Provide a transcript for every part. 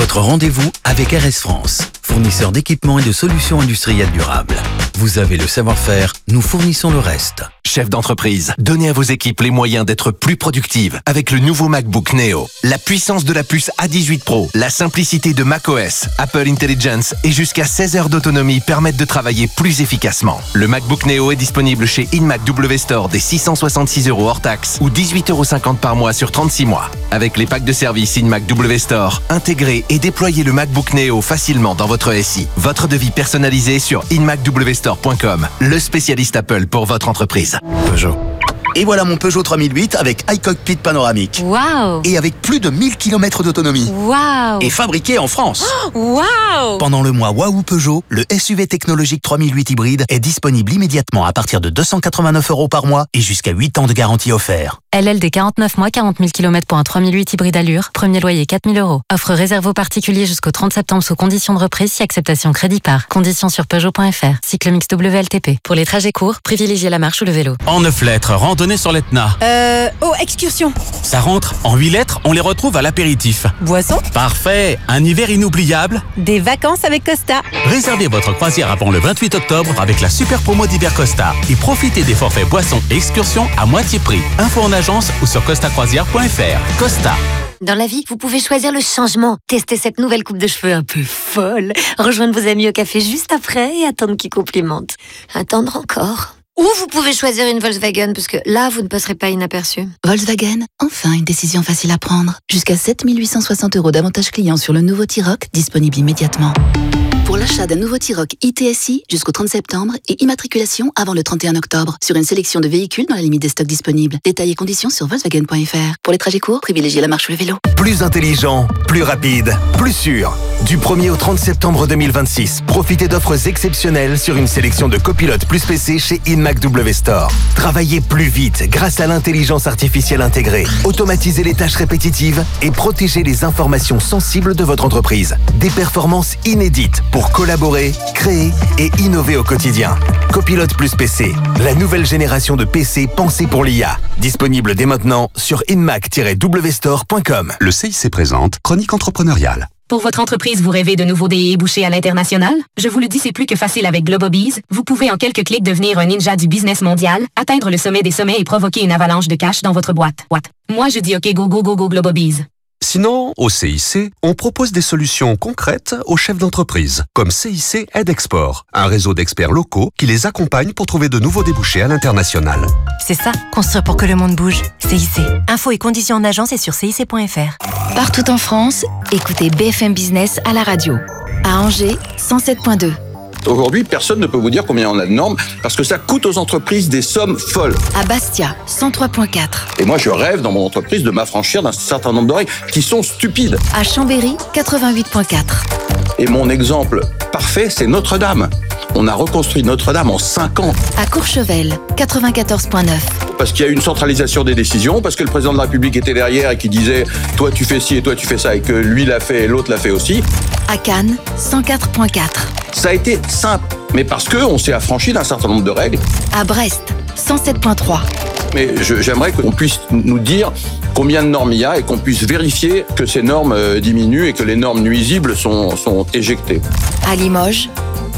Votre rendez-vous avec RS France, fournisseur d'équipements et de solutions industrielles durables. Vous avez le savoir-faire, nous fournissons le reste. Chef d'entreprise, donnez à vos équipes les moyens d'être plus productives avec le nouveau MacBook Neo. La puissance de la puce A18 Pro, la simplicité de macOS, Apple Intelligence et jusqu'à 16 heures d'autonomie permettent de travailler plus efficacement. Le MacBook Neo est disponible chez InMac W Store dès 666 € hors taxe ou 18,50 € par mois sur 36 mois. Avec les packs de service InMac W Store, intégrez et déployez le MacBook Neo facilement dans votre SI. Votre devis personnalisé sur inmacwstore.com, le spécialiste Apple pour votre entreprise. Peugeot. Et voilà mon Peugeot 3008 avec iCockpit panoramique. Waouh! Et avec plus de 1000 km d'autonomie. Waouh! Et fabriqué en France. Waouh! Pendant le mois Waouh Peugeot, le SUV technologique 3008 hybride est disponible immédiatement à partir de 289 € par mois et jusqu'à 8 ans de garantie offert. LLD 49 mois, 40 000 km pour un 3008 hybride allure. Premier loyer 4 000 €. Offre réservée aux particuliers jusqu'au 30 septembre sous conditions de reprise si acceptation crédit par. Conditions sur Peugeot.fr. Cycle mix WLTP. Pour les trajets courts, privilégiez la marche ou le vélo. En 9 lettres, randonnée sur l'Etna. Excursion. Ça rentre. En 8 lettres, on les retrouve à l'apéritif. Boisson. Parfait. Un hiver inoubliable. Des vacances avec Costa. Réservez votre croisière avant le 28 octobre avec la super promo d'hiver Costa. Et profitez des forfaits boissons et excursions à moitié prix. Info en agence ou sur costacroisière.fr. Costa. Dans la vie, vous pouvez choisir le changement. Testez cette nouvelle coupe de cheveux un peu folle. Rejoindre vos amis au café juste après et attendre qu'ils complimentent. Attendre encore. Ou vous pouvez choisir une Volkswagen, parce que là, vous ne passerez pas inaperçu. Volkswagen, enfin une décision facile à prendre. Jusqu'à 7 860 € d'avantages clients sur le nouveau T-Roc, disponible immédiatement. Pour l'achat d'un nouveau T-Roc ITSI jusqu'au 30 septembre et immatriculation avant le 31 octobre sur une sélection de véhicules dans la limite des stocks disponibles. Détails et conditions sur Volkswagen.fr. Pour les trajets courts, privilégiez la marche ou le vélo. Plus intelligent, plus rapide, plus sûr. Du 1er au 30 septembre 2026, profitez d'offres exceptionnelles sur une sélection de copilotes plus PC chez InMac W Store. Travaillez plus vite grâce à l'intelligence artificielle intégrée. Automatisez les tâches répétitives et protégez les informations sensibles de votre entreprise. Des performances inédites pour collaborer, créer et innover au quotidien. Copilote plus PC, la nouvelle génération de PC pensée pour l'IA. Disponible dès maintenant sur inmac-wstore.com. Le CIC présente Chronique entrepreneuriale. Pour votre entreprise, vous rêvez de nouveaux débouchés à l'international? Je vous le dis, c'est plus que facile avec Globobiz. Vous pouvez en quelques clics devenir un ninja du business mondial, atteindre le sommet des sommets et provoquer une avalanche de cash dans votre boîte. Moi, je dis OK, go, go, go, go, Globobiz. Sinon, au CIC, on propose des solutions concrètes aux chefs d'entreprise, comme CIC Aide Export, un réseau d'experts locaux qui les accompagne pour trouver de nouveaux débouchés à l'international. C'est ça, construire pour que le monde bouge. CIC. Infos et conditions en agence et sur cic.fr. Partout en France, écoutez BFM Business à la radio. À Angers, 107.2. Aujourd'hui, personne ne peut vous dire combien on a de normes parce que ça coûte aux entreprises des sommes folles. À Bastia, 103.4. Et moi, je rêve dans mon entreprise de m'affranchir d'un certain nombre de règles qui sont stupides. À Chambéry, 88.4. Et mon exemple parfait, c'est Notre-Dame. On a reconstruit Notre-Dame en 5 ans. À Courchevel, 94.9. Parce qu'il y a eu une centralisation des décisions, parce que le président de la République était derrière et qui disait « toi tu fais ci et toi tu fais ça » et que lui l'a fait et l'autre l'a fait aussi. À Cannes, 104.4. Ça a été simple, mais parce qu'on s'est affranchi d'un certain nombre de règles. À Brest, 107.3. Mais j'aimerais qu'on puisse nous dire combien de normes il y a et qu'on puisse vérifier que ces normes diminuent et que les normes nuisibles sont éjectées. À Limoges,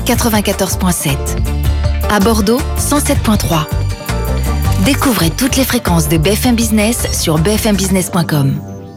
94.7. À Bordeaux, 107.3. Découvrez toutes les fréquences de BFM Business sur bfmbusiness.com.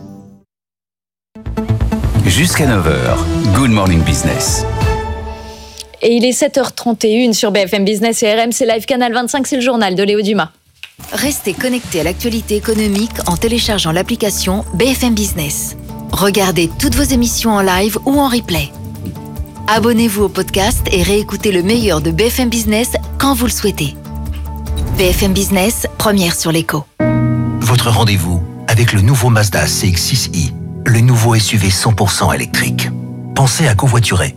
Jusqu'à 9h, Good Morning Business. Et il est 7h31 sur BFM Business et RMC Live Canal 25, c'est le journal de Léo Dumas. Restez connectés à l'actualité économique en téléchargeant l'application BFM Business. Regardez toutes vos émissions en live ou en replay. Abonnez-vous au podcast et réécoutez le meilleur de BFM Business quand vous le souhaitez. BFM Business, première sur l'écho. Votre rendez-vous avec le nouveau Mazda CX-6i, le nouveau SUV 100% électrique. Pensez à covoiturer.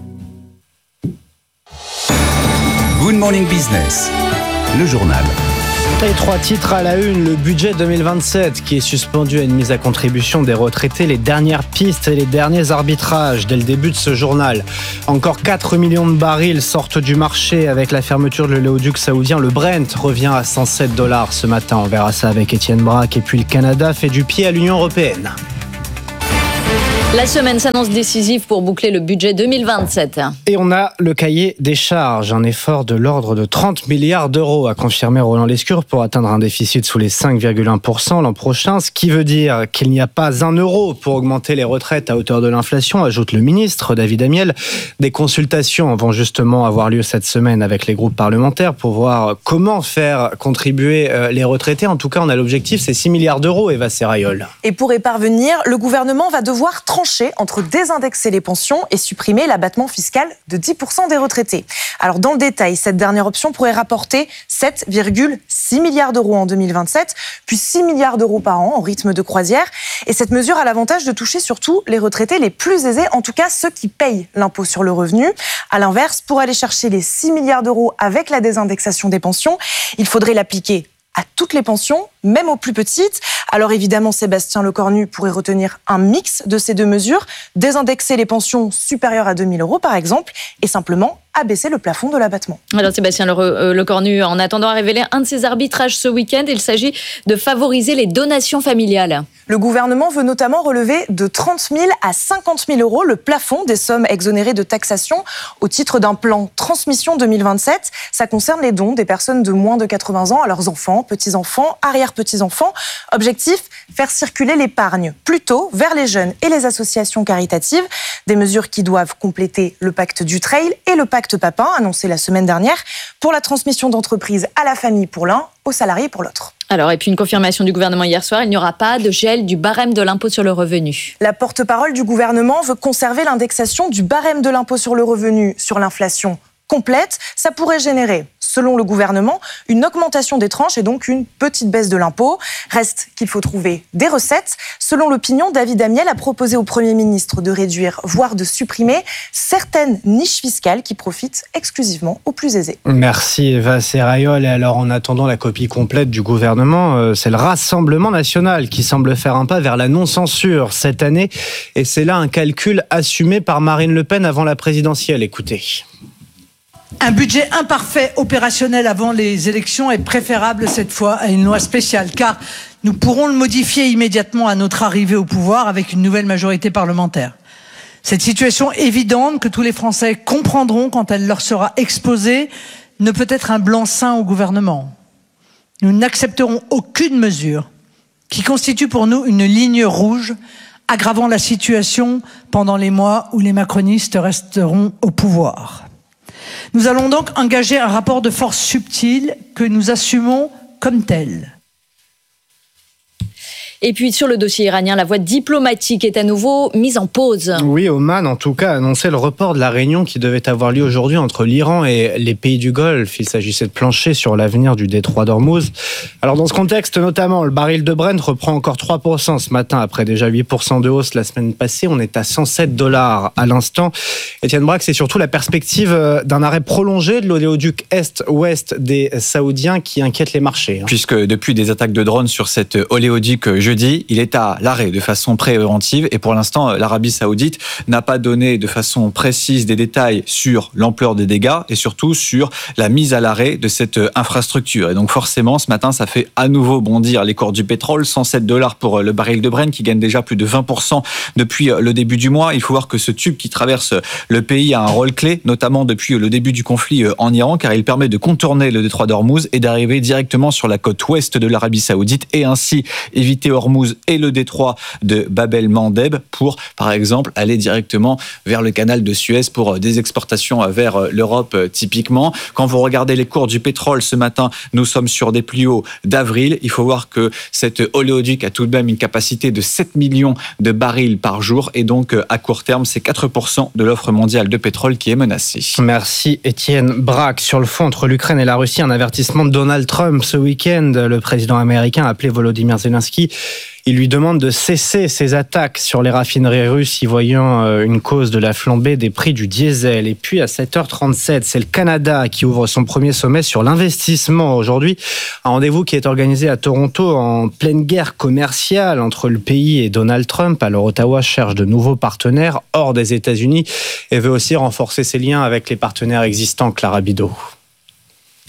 Good Morning Business, le journal. Et 3 titres à la une, le budget 2027 qui est suspendu à une mise à contribution des retraités, les dernières pistes et les derniers arbitrages dès le début de ce journal. Encore 4 millions de barils sortent du marché avec la fermeture de l'oléoduc saoudien. Le Brent revient à $107 ce matin. On verra ça avec Étienne Braque. Et puis le Canada fait du pied à l'Union européenne. La semaine s'annonce décisive pour boucler le budget 2027. Et on a le cahier des charges, un effort de l'ordre de 30 milliards d'euros, a confirmé Roland Lescure, pour atteindre un déficit sous les 5,1% l'an prochain, ce qui veut dire qu'il n'y a pas 1 euro pour augmenter les retraites à hauteur de l'inflation, ajoute le ministre David Amiel. Des consultations vont justement avoir lieu cette semaine avec les groupes parlementaires pour voir comment faire contribuer les retraités. En tout cas, on a l'objectif, c'est 6 milliards d'euros, Eva Serrayol. Et pour y parvenir, le gouvernement va devoir trancher entre désindexer les pensions et supprimer l'abattement fiscal de 10% des retraités. Alors dans le détail, cette dernière option pourrait rapporter 7,6 milliards d'euros en 2027, puis 6 milliards d'euros par an en rythme de croisière. Et cette mesure a l'avantage de toucher surtout les retraités les plus aisés, en tout cas ceux qui payent l'impôt sur le revenu. À l'inverse, pour aller chercher les 6 milliards d'euros avec la désindexation des pensions, il faudrait l'appliquer à toutes les pensions, même aux plus petites. Alors évidemment, Sébastien Lecornu pourrait retenir un mix de ces deux mesures, désindexer les pensions supérieures à 2 000 euros par exemple, et simplement abaisser le plafond de l'abattement. Alors Sébastien Lecornu, en attendant, a révélé un de ses arbitrages ce week-end. Il s'agit de favoriser les donations familiales. Le gouvernement veut notamment relever de 30 000 à 50 000 euros le plafond des sommes exonérées de taxation au titre d'un plan Transmission 2027. Ça concerne les dons des personnes de moins de 80 ans à leurs enfants, petits-enfants, arrière-petits-enfants. Objectif, faire circuler l'épargne plutôt vers les jeunes et les associations caritatives. Des mesures qui doivent compléter le pacte du trail et le pacte Papin, annoncé la semaine dernière, pour la transmission d'entreprise à la famille pour l'un, aux salariés pour l'autre. Alors, et puis une confirmation du gouvernement hier soir, il n'y aura pas de gel du barème de l'impôt sur le revenu. La porte-parole du gouvernement veut conserver l'indexation du barème de l'impôt sur le revenu sur l'inflation complète. Ça pourrait générer, selon le gouvernement, une augmentation des tranches et donc une petite baisse de l'impôt. Reste qu'il faut trouver des recettes. Selon l'opinion, David Amiel a proposé au Premier ministre de réduire, voire de supprimer certaines niches fiscales qui profitent exclusivement aux plus aisés. Merci Eva Serrayol. Et alors, en attendant la copie complète du gouvernement, c'est le Rassemblement national qui semble faire un pas vers la non-censure cette année. Et c'est là un calcul assumé par Marine Le Pen avant la présidentielle. Écoutez. Un budget imparfait opérationnel avant les élections est préférable cette fois à une loi spéciale, car nous pourrons le modifier immédiatement à notre arrivée au pouvoir avec une nouvelle majorité parlementaire. Cette situation évidente que tous les Français comprendront quand elle leur sera exposée ne peut être un blanc-seing au gouvernement. Nous n'accepterons aucune mesure qui constitue pour nous une ligne rouge aggravant la situation pendant les mois où les macronistes resteront au pouvoir. Nous allons donc engager un rapport de force subtil que nous assumons comme tel. Et puis sur le dossier iranien, la voie diplomatique est à nouveau mise en pause. Oui, Oman en tout cas a annoncé le report de la réunion qui devait avoir lieu aujourd'hui entre l'Iran et les pays du Golfe. Il s'agissait de plancher sur l'avenir du détroit d'Ormuz. Alors dans ce contexte notamment, le baril de Brent reprend encore 3% ce matin après déjà 8% de hausse la semaine passée. On est à $107 à l'instant. Étienne Braque, c'est surtout la perspective d'un arrêt prolongé de l'oléoduc Est-Ouest des Saoudiens qui inquiète les marchés. Puisque depuis des attaques de drones sur cet oléoduc jeudi, il est à l'arrêt de façon préventive et pour l'instant, l'Arabie Saoudite n'a pas donné de façon précise des détails sur l'ampleur des dégâts et surtout sur la mise à l'arrêt de cette infrastructure. Et donc forcément, ce matin, ça fait à nouveau bondir les cours du pétrole, $107 pour le baril de Brent qui gagne déjà plus de 20% depuis le début du mois. Il faut voir que ce tube qui traverse le pays a un rôle clé, notamment depuis le début du conflit en Iran, car il permet de contourner le détroit d'Ormuz et d'arriver directement sur la côte ouest de l'Arabie Saoudite et ainsi éviter Hormuz et le détroit de Bab el-Mandeb pour, par exemple, aller directement vers le canal de Suez pour des exportations vers l'Europe typiquement. Quand vous regardez les cours du pétrole ce matin, nous sommes sur des plus hauts d'avril. Il faut voir que cet oléoduc a tout de même une capacité de 7 millions de barils par jour et donc à court terme, c'est 4% de l'offre mondiale de pétrole qui est menacée. Merci Étienne Braque. Sur le fond entre l'Ukraine et la Russie, un avertissement de Donald Trump ce week-end. Le président américain a appelé Volodymyr Zelensky. Il lui demande de cesser ses attaques sur les raffineries russes, y voyant une cause de la flambée des prix du diesel. Et puis à 7h37, c'est le Canada qui ouvre son premier sommet sur l'investissement aujourd'hui. Un rendez-vous qui est organisé à Toronto en pleine guerre commerciale entre le pays et Donald Trump. Alors Ottawa cherche de nouveaux partenaires hors des États-Unis et veut aussi renforcer ses liens avec les partenaires existants. Clara Bidot.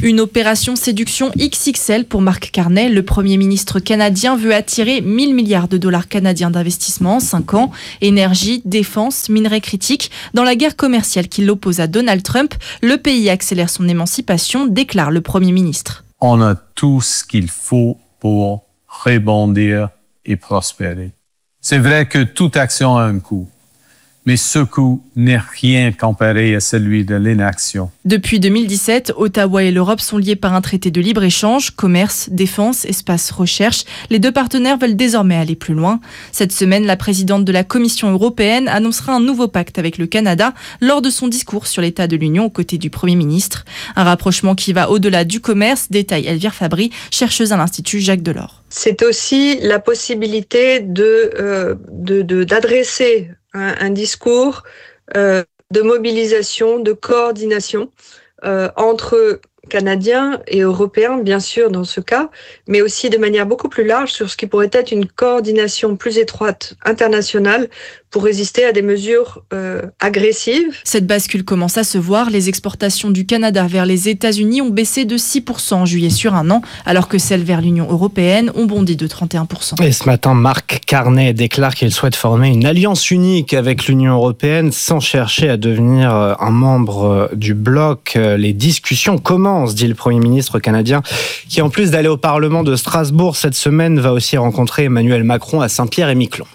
Une opération séduction XXL pour Mark Carney. Le Premier ministre canadien veut attirer 1 000 milliards de dollars canadiens d'investissement en 5 ans. Énergie, défense, minerais critiques. Dans la guerre commerciale qui l'oppose à Donald Trump, le pays accélère son émancipation, déclare le Premier ministre. On a tout ce qu'il faut pour rebondir et prospérer. C'est vrai que toute action a un coût, mais ce coût n'est rien comparé à celui de l'inaction. Depuis 2017, Ottawa et l'Europe sont liés par un traité de libre-échange, commerce, défense, espace, recherche. Les deux partenaires veulent désormais aller plus loin. Cette semaine, la présidente de la Commission européenne annoncera un nouveau pacte avec le Canada lors de son discours sur l'état de l'Union aux côtés du Premier ministre. Un rapprochement qui va au-delà du commerce, détaille Elvire Fabry, chercheuse à l'Institut Jacques Delors. C'est aussi la possibilité d'adresser un discours de mobilisation, de coordination entre Canadiens et Européens, bien sûr, dans ce cas, mais aussi de manière beaucoup plus large sur ce qui pourrait être une coordination plus étroite internationale pour résister à des mesures agressives. Cette bascule commence à se voir. Les exportations du Canada vers les États-Unis ont baissé de 6% en juillet sur un an, alors que celles vers l'Union européenne ont bondi de 31%. Et ce matin, Mark Carney déclare qu'il souhaite former une alliance unique avec l'Union européenne sans chercher à devenir un membre du bloc. Les discussions commencent, dit le Premier ministre canadien, qui en plus d'aller au Parlement de Strasbourg cette semaine, va aussi rencontrer Emmanuel Macron à Saint-Pierre-et-Miquelon.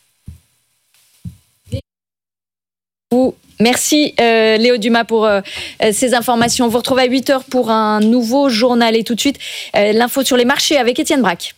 Merci Léo Dumas pour ces informations. On vous retrouve à 8h pour un nouveau journal. Et tout de suite, l'info sur les marchés avec Étienne Braque.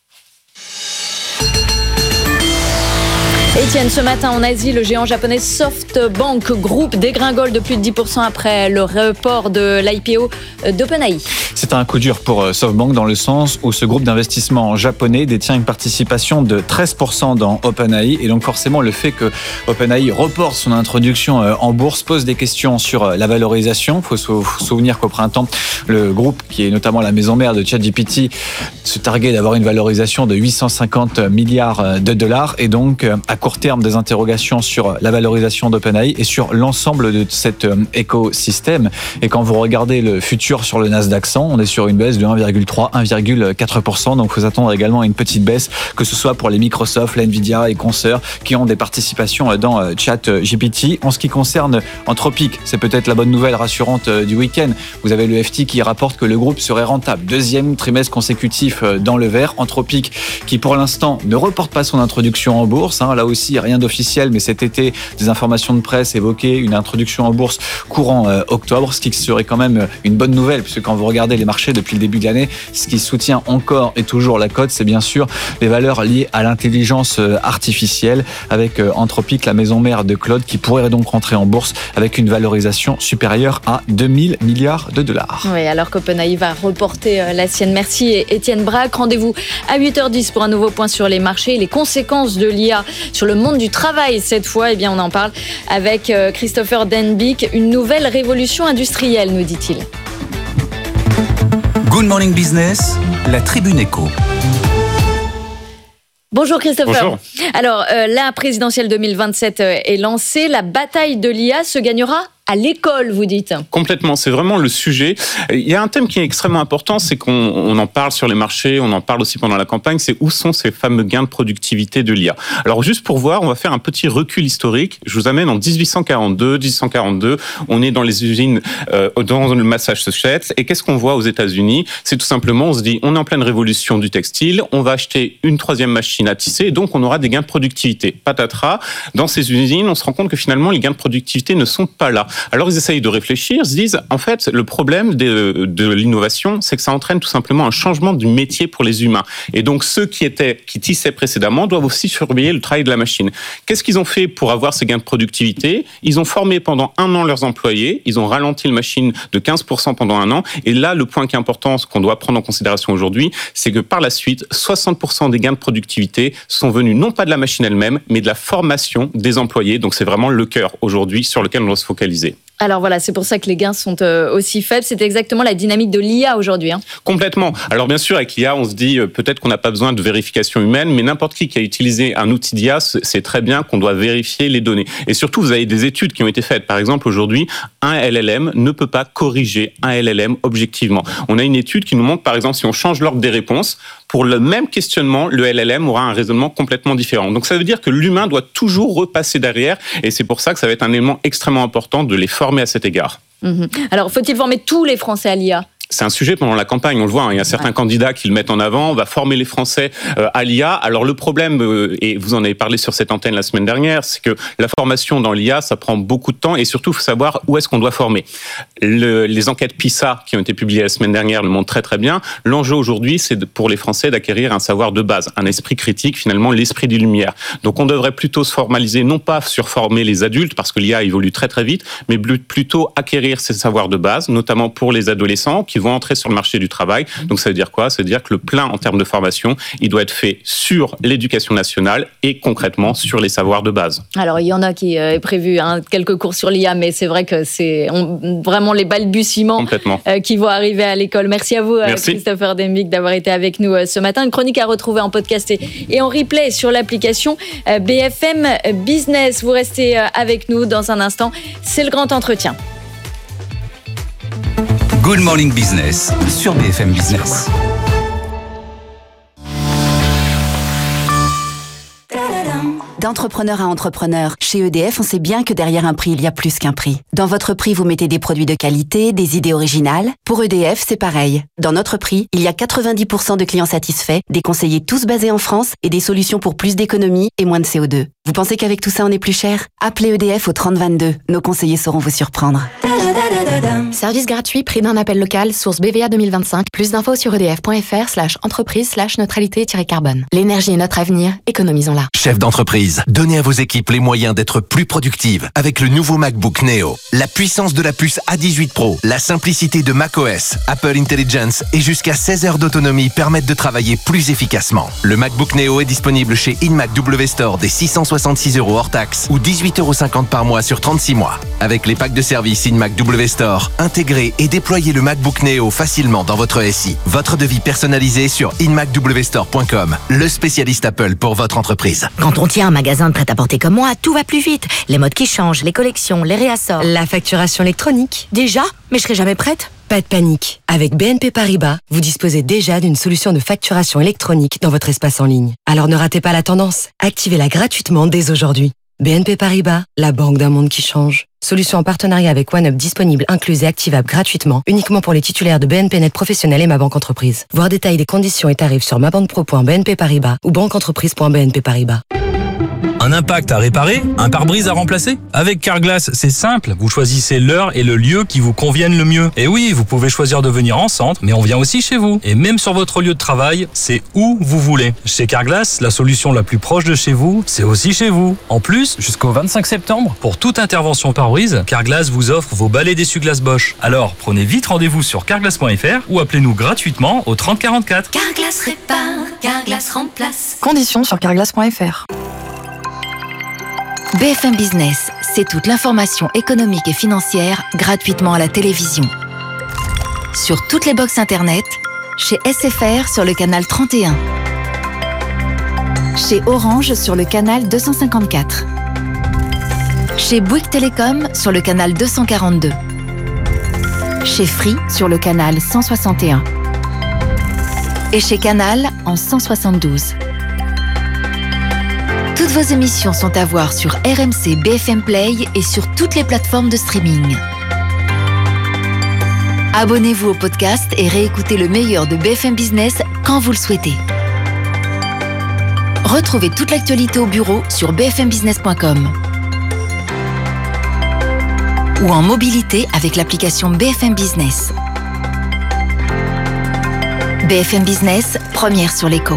Étienne, ce matin en Asie, le géant japonais SoftBank Group dégringole de plus de 10% après le report de l'IPO d'OpenAI. C'est un coup dur pour SoftBank dans le sens où ce groupe d'investissement japonais détient une participation de 13% dans OpenAI et donc forcément le fait que OpenAI reporte son introduction en bourse pose des questions sur la valorisation. Il faut se souvenir qu'au printemps, le groupe qui est notamment la maison mère de ChatGPT se targuait d'avoir une valorisation de 850 milliards de dollars et donc à court terme des interrogations sur la valorisation d'OpenAI et sur l'ensemble de cet écosystème. Et quand vous regardez le futur sur le Nasdaq 100, on est sur une baisse de 1,3-1,4%. Donc, il faut attendre également à une petite baisse, que ce soit pour les Microsoft, la Nvidia et consorts qui ont des participations dans ChatGPT. En ce qui concerne Anthropic, c'est peut-être la bonne nouvelle rassurante du week-end. Vous avez le FT qui rapporte que le groupe serait rentable. Deuxième trimestre consécutif dans le vert. Anthropic qui, pour l'instant, ne reporte pas son introduction en bourse. Là aussi, rien d'officiel, mais cet été, des informations de presse évoquaient une introduction en bourse courant octobre, ce qui serait quand même une bonne nouvelle, puisque quand vous regardez les marchés depuis le début de l'année, ce qui soutient encore et toujours la cote, c'est bien sûr les valeurs liées à l'intelligence artificielle, avec Anthropic, la maison mère de Claude, qui pourrait donc rentrer en bourse avec une valorisation supérieure à 2000 milliards de dollars. Oui, alors qu'OpenAI va reporter la sienne. Merci Étienne Braque. Rendez-vous à 8h10 pour un nouveau point sur les marchés et les conséquences de l'IA sur le monde du travail. Cette fois, eh bien, on en parle avec Christopher Denbick. Une nouvelle révolution industrielle, nous dit-il. Good Morning Business, la Tribune Éco. Bonjour Christopher. Bonjour. Alors, la présidentielle 2027 est lancée. La bataille de l'IA se gagnera à l'école, vous dites. Complètement, c'est vraiment le sujet. Il y a un thème qui est extrêmement important, c'est qu'on en parle sur les marchés, on en parle aussi pendant la campagne, c'est où sont ces fameux gains de productivité de l'IA. Alors juste pour voir, on va faire un petit recul historique. Je vous amène en 1842, on est dans les usines dans le Massachusetts, et qu'est-ce qu'on voit aux États-Unis? C'est tout simplement, on se dit, on est en pleine révolution du textile, on va acheter une troisième machine à tisser, et donc on aura des gains de productivité. Patatras, dans ces usines, on se rend compte que finalement, les gains de productivité ne sont pas là. Alors ils essayent de réfléchir, se disent, en fait, le problème de l'innovation, c'est que ça entraîne tout simplement un changement du métier pour les humains. Et donc ceux qui tissaient précédemment doivent aussi surveiller le travail de la machine. Qu'est-ce qu'ils ont fait pour avoir ces gains de productivité? Ils ont formé pendant 1 an leurs employés, ils ont ralenti la machine de 15% pendant 1 an. Et là, le point qui est important, ce qu'on doit prendre en considération aujourd'hui, c'est que par la suite, 60% des gains de productivité sont venus non pas de la machine elle-même, mais de la formation des employés. Donc c'est vraiment le cœur aujourd'hui sur lequel on doit se focaliser. Alors voilà, c'est pour ça que les gains sont aussi faibles. C'est exactement la dynamique de l'IA aujourd'hui. Complètement. Alors bien sûr, avec l'IA, on se dit peut-être qu'on n'a pas besoin de vérification humaine, mais n'importe qui a utilisé un outil d'IA sait très bien qu'on doit vérifier les données. Et surtout, vous avez des études qui ont été faites. Par exemple, aujourd'hui, un LLM ne peut pas corriger un LLM objectivement. On a une étude qui nous montre, par exemple, si on change l'ordre des réponses, pour le même questionnement, le LLM aura un raisonnement complètement différent. Donc ça veut dire que l'humain doit toujours repasser derrière, et c'est pour ça que ça va être un élément extrêmement important de les former à cet égard. Alors, faut-il former tous les Français à l'IA ? C'est un sujet pendant la campagne, on le voit, il y a certains candidats qui le mettent en avant, on va former les Français à l'IA. Alors le problème, et vous en avez parlé sur cette antenne la semaine dernière, c'est que la formation dans l'IA, ça prend beaucoup de temps et surtout, il faut savoir où est-ce qu'on doit former. Les enquêtes PISA qui ont été publiées la semaine dernière le montrent très très bien. L'enjeu aujourd'hui, c'est pour les Français d'acquérir un savoir de base, un esprit critique, finalement l'esprit des Lumières. Donc on devrait plutôt se formaliser, non pas sur former les adultes, parce que l'IA évolue très très vite, mais plutôt acquérir ces savoirs de base, notamment pour les adolescents qui vont entrer sur le marché du travail. Donc ça veut dire quoi ? Ça veut dire que le plein en termes de formation, il doit être fait sur l'éducation nationale et concrètement sur les savoirs de base. Alors il y en a qui est prévu quelques cours sur l'IA, mais c'est vrai que c'est vraiment les balbutiements qui vont arriver à l'école. Merci à vous, Christopher Dembicq, d'avoir été avec nous ce matin. Une chronique à retrouver en podcast et en replay sur l'application BFM Business. Vous restez avec nous dans un instant. C'est le grand entretien. Good Morning Business sur BFM Business. D'entrepreneur à entrepreneur, chez EDF, on sait bien que derrière un prix, il y a plus qu'un prix. Dans votre prix, vous mettez des produits de qualité, des idées originales. Pour EDF, c'est pareil. Dans notre prix, il y a 90% de clients satisfaits, des conseillers tous basés en France et des solutions pour plus d'économie et moins de CO2. Vous pensez qu'avec tout ça, on est plus cher ? Appelez EDF au 3022. Nos conseillers sauront vous surprendre. Service gratuit, prix d'un appel local, source BVA 2025. Plus d'infos sur edf.fr/entreprise/neutralité-carbone. L'énergie est notre avenir, économisons-la. Chef d'entreprise, donnez à vos équipes les moyens d'être plus productives avec le nouveau MacBook Neo. La puissance de la puce A18 Pro, la simplicité de macOS, Apple Intelligence et jusqu'à 16 heures d'autonomie permettent de travailler plus efficacement. Le MacBook Neo est disponible chez InMac W Store dès 666 € hors taxe ou 18,50 € par mois sur 36 mois. Avec les packs de service InMac W Store, intégrez et déployez le MacBook Neo facilement dans votre SI. Votre devis personnalisé sur inmacwstore.com, le spécialiste Apple pour votre entreprise. Quand on tient un magasin de prêt-à-porter comme moi, tout va plus vite. Les modes qui changent, les collections, les réassorts. La facturation électronique. Déjà ? Mais je serai jamais prête. Pas de panique. Avec BNP Paribas, vous disposez déjà d'une solution de facturation électronique dans votre espace en ligne. Alors ne ratez pas la tendance. Activez-la gratuitement dès aujourd'hui. BNP Paribas, la banque d'un monde qui change. Solution en partenariat avec OneUp disponible, incluse et activable gratuitement, uniquement pour les titulaires de BNP Net Professionnel et Ma Banque Entreprise. Voir détails des conditions et tarifs sur mabanquepro.bnp Paribas ou banqueentreprise.bnp Paribas. Un impact à réparer? Un pare-brise à remplacer? Avec Carglass, c'est simple. Vous choisissez l'heure et le lieu qui vous conviennent le mieux. Et oui, vous pouvez choisir de venir en centre, mais on vient aussi chez vous. Et même sur votre lieu de travail, c'est où vous voulez. Chez Carglass, la solution la plus proche de chez vous, c'est aussi chez vous. En plus, jusqu'au 25 septembre, pour toute intervention pare-brise, Carglass vous offre vos balais d'essuie-glace Bosch. Alors, prenez vite rendez-vous sur carglass.fr ou appelez-nous gratuitement au 30 44. Carglass répare, Carglass remplace. Conditions sur carglass.fr. BFM Business, c'est toute l'information économique et financière gratuitement à la télévision. Sur toutes les box internet, chez SFR sur le canal 31. Chez Orange sur le canal 254. Chez Bouygues Télécom sur le canal 242. Chez Free sur le canal 161. Et chez Canal en 172. Toutes vos émissions sont à voir sur RMC BFM Play et sur toutes les plateformes de streaming. Abonnez-vous au podcast et réécoutez le meilleur de BFM Business quand vous le souhaitez. Retrouvez toute l'actualité au bureau sur bfmbusiness.com ou en mobilité avec l'application BFM Business. BFM Business, première sur l'écho.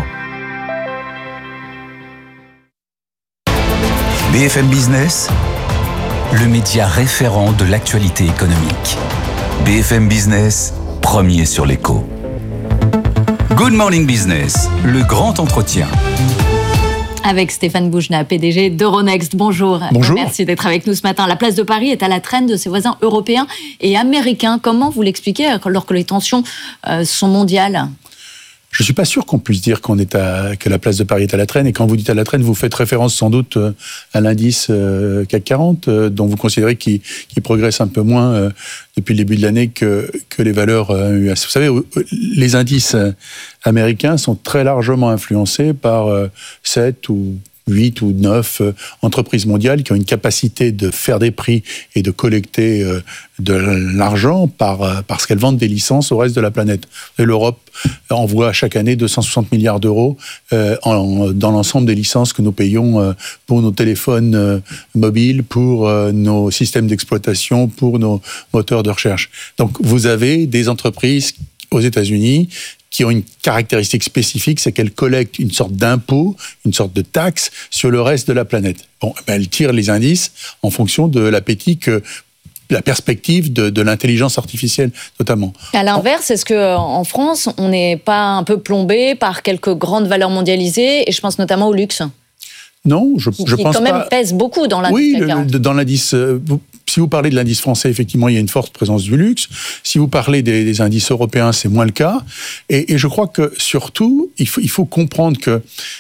BFM Business, le média référent de l'actualité économique. BFM Business, premier sur l'écho. Good Morning Business, le grand entretien. Avec Stéphane Boujna, PDG d'Euronext. Bonjour. Bonjour. Merci d'être avec nous ce matin. La place de Paris est à la traîne de ses voisins européens et américains. Comment vous l'expliquez alors que les tensions sont mondiales ? Je ne suis pas sûr qu'on puisse dire que la place de Paris est à la traîne. Et quand vous dites à la traîne, vous faites référence sans doute à l'indice CAC 40, dont vous considérez qu'il progresse un peu moins depuis le début de l'année que les valeurs US. Vous savez, les indices américains sont très largement influencés par 7 ou 8 ou 9 entreprises mondiales qui ont une capacité de faire des prix et de collecter de l'argent parce qu'elles vendent des licences au reste de la planète. Et l'Europe envoie chaque année 260 milliards d'euros dans l'ensemble des licences que nous payons pour nos téléphones mobiles, pour nos systèmes d'exploitation, pour nos moteurs de recherche. Donc vous avez des entreprises aux États-Unis qui ont une caractéristique spécifique, c'est qu'elles collectent une sorte d'impôt, une sorte de taxe sur le reste de la planète. Bon, elles tirent les indices en fonction de l'appétit que la perspective de l'intelligence artificielle, notamment. À l'inverse, est-ce qu'en France, on n'est pas un peu plombé par quelques grandes valeurs mondialisées, et je pense notamment au luxe ? Non, je pense pas. Qui quand même pèse beaucoup dans l'indice. Oui, dans l'indice. Si vous parlez de l'indice français, effectivement, il y a une forte présence du luxe. Si vous parlez des indices européens, c'est moins le cas. Et je crois que surtout, il faut comprendre que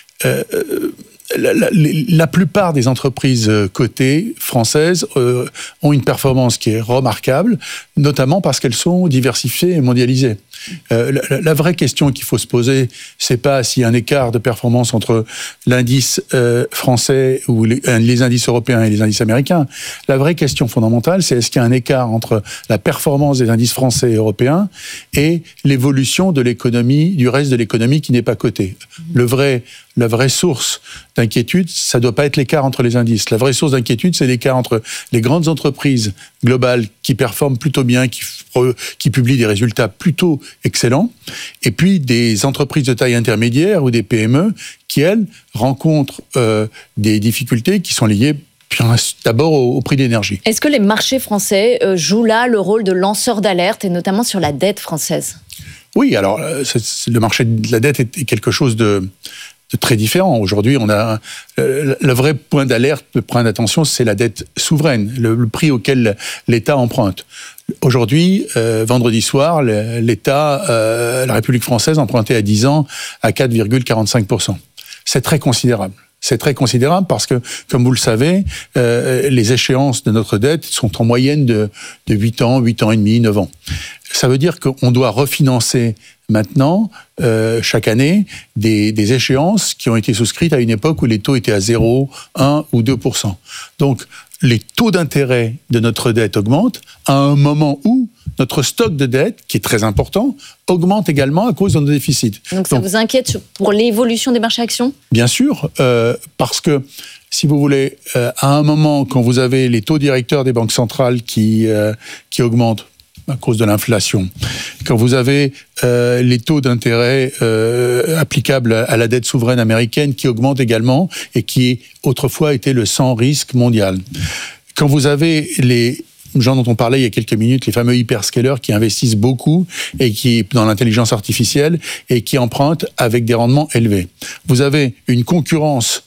la plupart des entreprises cotées françaises ont une performance qui est remarquable, notamment parce qu'elles sont diversifiées et mondialisées. La vraie question qu'il faut se poser, c'est pas s'il y a un écart de performance entre l'indice français ou les indices européens et les indices américains. La vraie question fondamentale, c'est est-ce qu'il y a un écart entre la performance des indices français et européens et l'évolution de l'économie, du reste de l'économie qui n'est pas cotée. La vraie source d'inquiétude, ça doit pas être l'écart entre les indices. La vraie source d'inquiétude, c'est l'écart entre les grandes entreprises globales qui performent plutôt bien, qui publient des résultats plutôt excellents, et puis des entreprises de taille intermédiaire ou des PME qui, elles, rencontrent des difficultés qui sont liées d'abord au prix de l'énergie. Est-ce que les marchés français jouent là le rôle de lanceur d'alerte, et notamment sur la dette française ? Oui, alors le marché de la dette est quelque chose de très différent. Aujourd'hui, on a le vrai point d'alerte, le point d'attention, c'est la dette souveraine, le prix auquel l'État emprunte. Aujourd'hui, vendredi soir, l'État, la République française empruntait à 10 ans à 4,45%. C'est très considérable. C'est très considérable parce que, comme vous le savez, les échéances de notre dette sont en moyenne de 8 ans, 8 ans et demi, 9 ans. Ça veut dire qu'on doit refinancer maintenant, chaque année, des échéances qui ont été souscrites à une époque où les taux étaient à 0, 1 ou 2%. Donc, les taux d'intérêt de notre dette augmentent à un moment où notre stock de dette, qui est très important, augmente également à cause de nos déficits. Donc ça vous inquiète pour l'évolution des marchés actions ? Bien sûr, parce que, si vous voulez, à un moment, quand vous avez les taux directeurs des banques centrales qui augmentent à cause de l'inflation, quand vous avez les taux d'intérêt applicables à la dette souveraine américaine qui augmentent également et qui autrefois était le sans risque mondial, quand vous avez les gens dont on parlait il y a quelques minutes, les fameux hyperscalers qui investissent beaucoup et qui dans l'intelligence artificielle et qui empruntent avec des rendements élevés. Vous avez une concurrence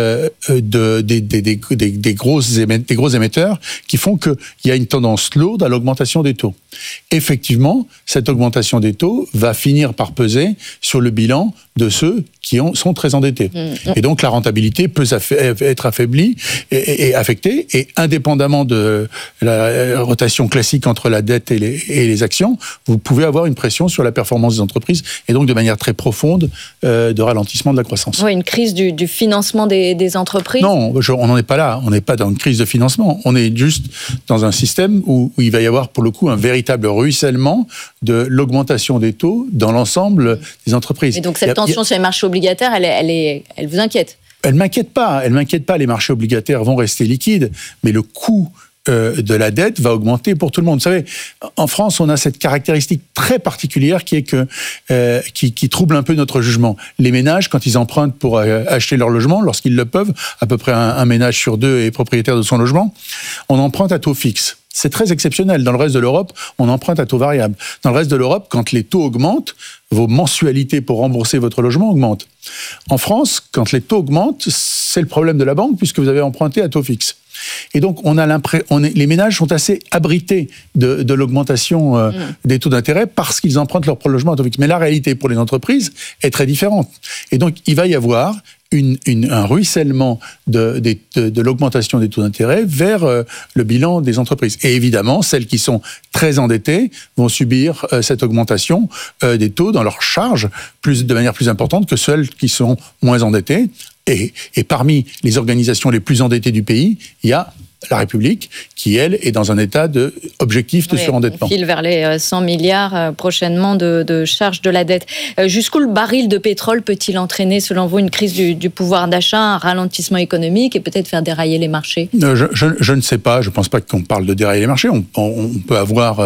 des gros émetteurs qui font qu'il y a une tendance lourde à l'augmentation des taux. Effectivement, cette augmentation des taux va finir par peser sur le bilan de ceux qui sont très endettés. Et donc la rentabilité peut être affaiblie et affectée, et indépendamment de la rotation classique entre la dette et les actions, vous pouvez avoir une pression sur la performance des entreprises et donc de manière très profonde de ralentissement de la croissance. Oui, une crise du financement des entreprises ? Non, on n'en est pas là. On n'est pas dans une crise de financement. On est juste dans un système où il va y avoir pour le coup un véritable ruissellement de l'augmentation des taux dans l'ensemble des entreprises. Et donc cette tension sur les marchés obligataires, elle vous inquiète ? Elle m'inquiète pas. Les marchés obligataires vont rester liquides, mais le coût de la dette va augmenter pour tout le monde. Vous savez, en France, on a cette caractéristique très particulière qui est qui trouble un peu notre jugement. Les ménages, quand ils empruntent pour acheter leur logement, lorsqu'ils le peuvent, à peu près un ménage sur deux est propriétaire de son logement, on emprunte à taux fixe. c'est très exceptionnel. Dans le reste de l'Europe, on emprunte à taux variable. Dans le reste de l'Europe, quand les taux augmentent, vos mensualités pour rembourser votre logement augmentent. En France, quand les taux augmentent, c'est le problème de la banque puisque vous avez emprunté à taux fixe. Et donc, les ménages sont assez abrités de l'augmentation des taux d'intérêt parce qu'ils empruntent leur logement à taux fixe. Mais la réalité pour les entreprises est très différente. Et donc, il va y avoir un ruissellement de l'augmentation des taux d'intérêt vers le bilan des entreprises. Et évidemment, celles qui sont très endettées vont subir cette augmentation des taux dans leurs charges de manière plus importante que celles qui sont moins endettées. Et parmi les organisations les plus endettées du pays, il y a la République, qui, elle, est dans un état objectif de surendettement. On file vers les 100 milliards prochainement de charges de la dette. Jusqu'où le baril de pétrole peut-il entraîner, selon vous, une crise du pouvoir d'achat, un ralentissement économique et peut-être faire dérailler les marchés ? Je ne sais pas. Je ne pense pas qu'on parle de dérailler les marchés. On peut avoir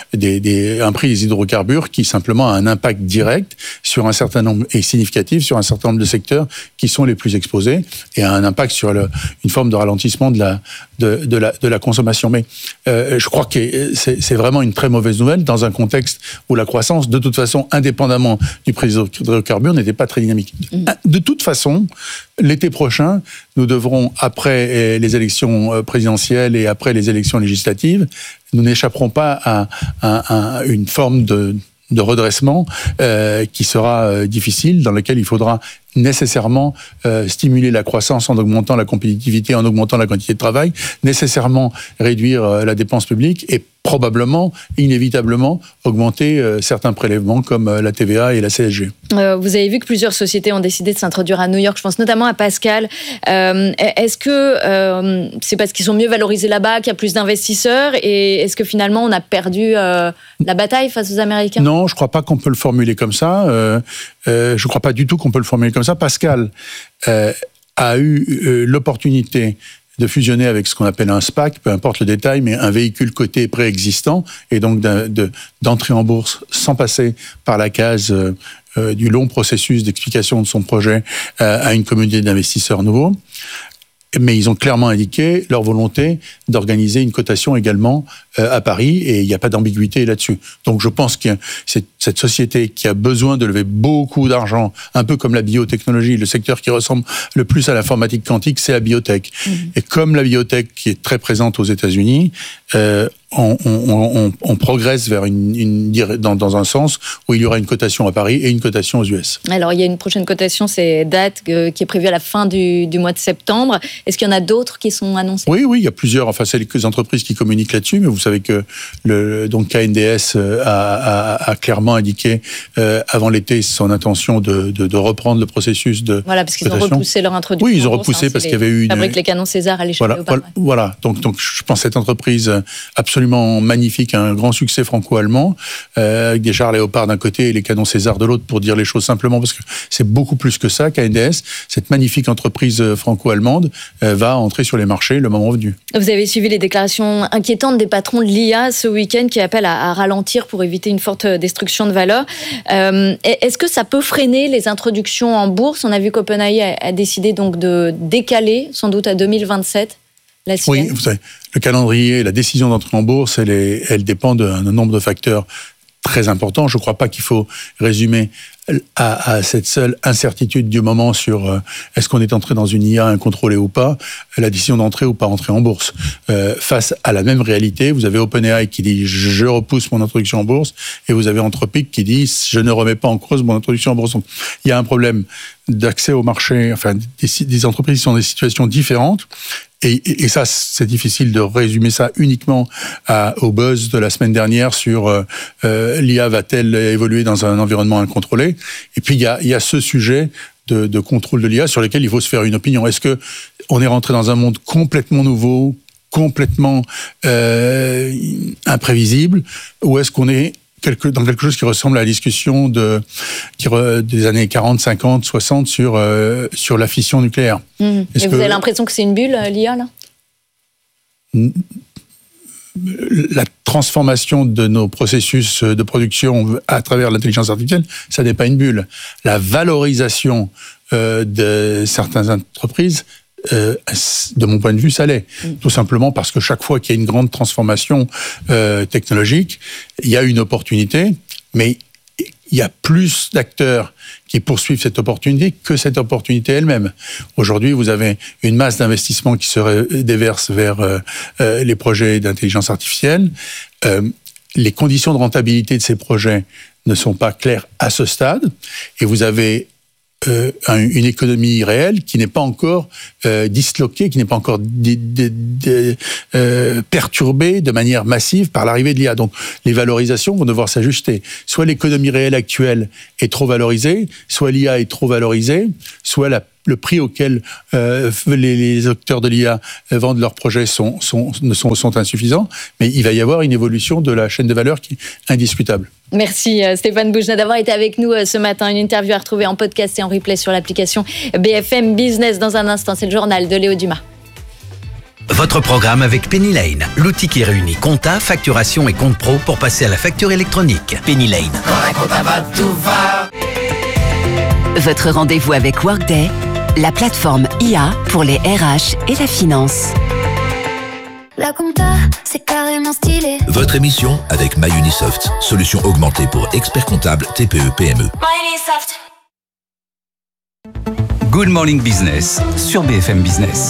un prix des hydrocarbures qui, simplement, a un impact direct sur un certain nombre, et significatif, sur un certain nombre de secteurs qui sont les plus exposés et a un impact sur une forme de ralentissement de la consommation. Mais je crois que c'est vraiment une très mauvaise nouvelle dans un contexte où la croissance, de toute façon, indépendamment du prix des hydrocarbures, n'était pas très dynamique. De toute façon, l'été prochain, nous devrons, après les élections présidentielles et après les élections législatives, nous n'échapperons pas à une forme de redressement qui sera difficile, dans lequel il faudra nécessairement stimuler la croissance en augmentant la compétitivité, en augmentant la quantité de travail, nécessairement réduire la dépense publique et probablement, inévitablement, augmenter certains prélèvements comme la TVA et la CSG. Vous avez vu que plusieurs sociétés ont décidé de s'introduire à New York, je pense notamment à Pascal. Est-ce que c'est parce qu'ils sont mieux valorisés là-bas qu'il y a plus d'investisseurs et est-ce que finalement on a perdu la bataille face aux Américains ? Non, je ne crois pas qu'on peut le formuler comme ça. Je ne crois pas du tout qu'on peut le formuler comme ça. Pascal a eu l'opportunité de fusionner avec ce qu'on appelle un SPAC, peu importe le détail, mais un véhicule coté préexistant, et donc d'entrer en bourse sans passer par la case du long processus d'explication de son projet à une communauté d'investisseurs nouveaux. Mais ils ont clairement indiqué leur volonté d'organiser une cotation également à Paris, et il n'y a pas d'ambiguïté là-dessus. Donc je pense que c'est cette société qui a besoin de lever beaucoup d'argent, un peu comme la biotechnologie, le secteur qui ressemble le plus à l'informatique quantique, c'est la biotech. Et comme la biotech qui est très présente aux États-Unis, on progresse vers dans un sens où il y aura une cotation à Paris et une cotation aux US. Alors il y a une prochaine cotation, c'est date qui est prévue à la fin du mois de septembre. Est-ce qu'il y en a d'autres qui sont annoncées ? Oui, il y a plusieurs. Enfin, c'est les entreprises qui communiquent là-dessus, mais vous savez que donc KNDS a clairement indiqué avant l'été son intention de reprendre le processus de voilà, parce qu'ils cotation. Ont repoussé leur introduction. Oui, ils ont repoussé parce qu'il y avait eu fabrique les canons César à l'échelle Léopard. Voilà. Donc je pense que cette entreprise absolument magnifique, un grand succès franco-allemand, avec des chars Léopard d'un côté et les canons César de l'autre, pour dire les choses simplement, parce que c'est beaucoup plus que ça, KNDS. Cette magnifique entreprise franco-allemande va entrer sur les marchés le moment venu. Vous avez suivi les déclarations inquiétantes des patrons de l'IA ce week-end qui appellent à ralentir pour éviter une forte destruction de valeur. Est-ce que ça peut freiner les introductions en bourse ? On a vu qu'OpenAI a décidé donc de décaler, sans doute à 2027, la sienne. Oui, vous savez, le calendrier, la décision d'entrer en bourse, elle dépend d'un nombre de facteurs très importants. Je ne crois pas qu'il faut résumer à cette seule incertitude du moment sur est-ce qu'on est entré dans une IA incontrôlée ou pas, la décision d'entrer ou pas entrer en bourse. Face à la même réalité, vous avez OpenAI qui dit « je repousse mon introduction en bourse » et vous avez Anthropic qui dit « je ne remets pas en cause mon introduction en bourse ». Donc, il y a un problème d'accès au marché, enfin des entreprises qui sont dans des situations différentes. Et ça, c'est difficile de résumer ça uniquement au buzz de la semaine dernière sur l'IA va-t-elle évoluer dans un environnement incontrôlé. Et puis, il y a ce sujet de contrôle de l'IA sur lequel il faut se faire une opinion. Est-ce que on est rentré dans un monde complètement nouveau, complètement imprévisible, ou est-ce qu'on est dans quelque chose qui ressemble à la discussion des années 40, 50, 60 sur la fission nucléaire. Et vous avez l'impression que c'est une bulle, l'IA, là ? La transformation de nos processus de production à travers l'intelligence artificielle, ça n'est pas une bulle. La valorisation de certaines entreprises de mon point de vue, ça l'est. Tout simplement parce que chaque fois qu'il y a une grande transformation technologique, il y a une opportunité, mais il y a plus d'acteurs qui poursuivent cette opportunité que cette opportunité elle-même. Aujourd'hui, vous avez une masse d'investissements qui se déverse vers les projets d'intelligence artificielle. Les conditions de rentabilité de ces projets ne sont pas claires à ce stade, et vous avez une économie réelle qui n'est pas encore disloquée, qui n'est pas encore perturbée de manière massive par l'arrivée de l'IA. Donc les valorisations vont devoir s'ajuster. Soit l'économie réelle actuelle est trop valorisée, soit l'IA est trop valorisée, soit le prix auquel les acteurs de l'IA vendent leurs projets sont insuffisants, mais il va y avoir une évolution de la chaîne de valeur qui est indiscutable. Merci Stéphane Boujnah d'avoir été avec nous ce matin. Une interview à retrouver en podcast et en replay sur l'application BFM Business. Dans un instant, c'est le journal de Léo Dumas. Votre programme avec Penny Lane, l'outil qui réunit compta, facturation et compte pro pour passer à la facture électronique. Penny Lane. Votre rendez-vous avec Workday, la plateforme IA pour les RH et la finance. La compta, c'est carrément stylé. Votre émission avec MyUnisoft, solution augmentée pour experts comptables TPE-PME. MyUnisoft. Good Morning Business sur BFM Business.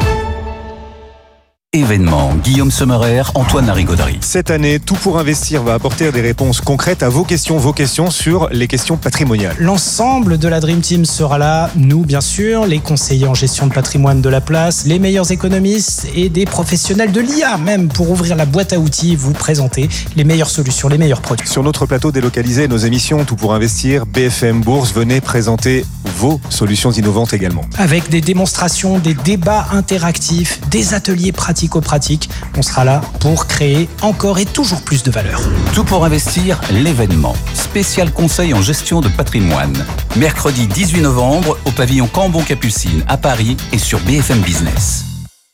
Événement, Guillaume Sommerer, Antoine Larigauderie. Cette année, Tout pour investir va apporter des réponses concrètes à vos questions sur les questions patrimoniales. L'ensemble de la Dream Team sera là, nous bien sûr, les conseillers en gestion de patrimoine de la place, les meilleurs économistes et des professionnels de l'IA même pour ouvrir la boîte à outils, vous présenter les meilleures solutions, les meilleurs produits. Sur notre plateau délocalisé, nos émissions Tout pour investir, BFM Bourse, venez présenter vos solutions innovantes également. Avec des démonstrations, des débats interactifs, des ateliers pratico-pratiques, on sera là pour créer encore et toujours plus de valeur. Tout pour investir, l'événement. Spécial conseil en gestion de patrimoine. Mercredi 18 novembre au pavillon Cambon-Capucine à Paris et sur BFM Business.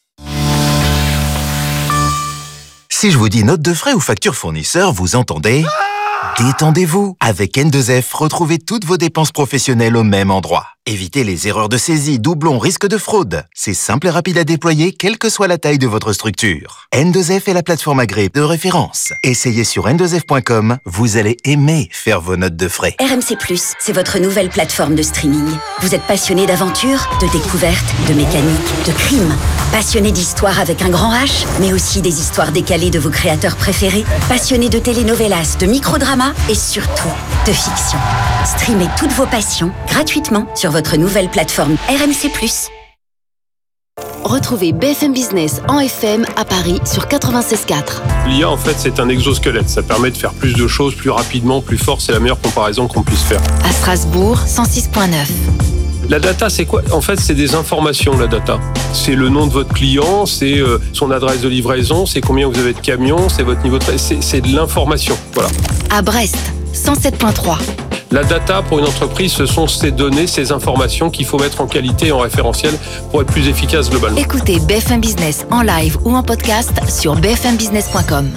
Si je vous dis note de frais ou facture fournisseur, vous entendez ? Détendez-vous. Avec N2F, retrouvez toutes vos dépenses professionnelles au même endroit. Évitez les erreurs de saisie, doublons, risques de fraude. C'est simple et rapide à déployer, quelle que soit la taille de votre structure. N2F est la plateforme agréée de référence. Essayez sur n2f.com, vous allez aimer faire vos notes de frais. RMC+, c'est votre nouvelle plateforme de streaming. Vous êtes passionné d'aventure, de découverte, de mécanique, de crime. Passionné d'histoire avec un grand H, mais aussi des histoires décalées de vos créateurs préférés. Passionné de telenovelas, de microdramas et surtout de fiction. Streamez toutes vos passions gratuitement sur votre nouvelle plateforme RMC+. Retrouvez BFM Business en FM à Paris sur 96.4. L'IA, en fait, c'est un exosquelette. Ça permet de faire plus de choses plus rapidement, plus fort. C'est la meilleure comparaison qu'on puisse faire. À Strasbourg, 106.9. La data, c'est quoi ? En fait, c'est des informations, la data. C'est le nom de votre client, c'est son adresse de livraison, c'est combien vous avez de camions, c'est votre niveau de... C'est de l'information, voilà. À Brest, 107.3. La data, pour une entreprise, ce sont ces données, ces informations qu'il faut mettre en qualité et en référentiel pour être plus efficace globalement. Écoutez BFM Business en live ou en podcast sur bfmbusiness.com.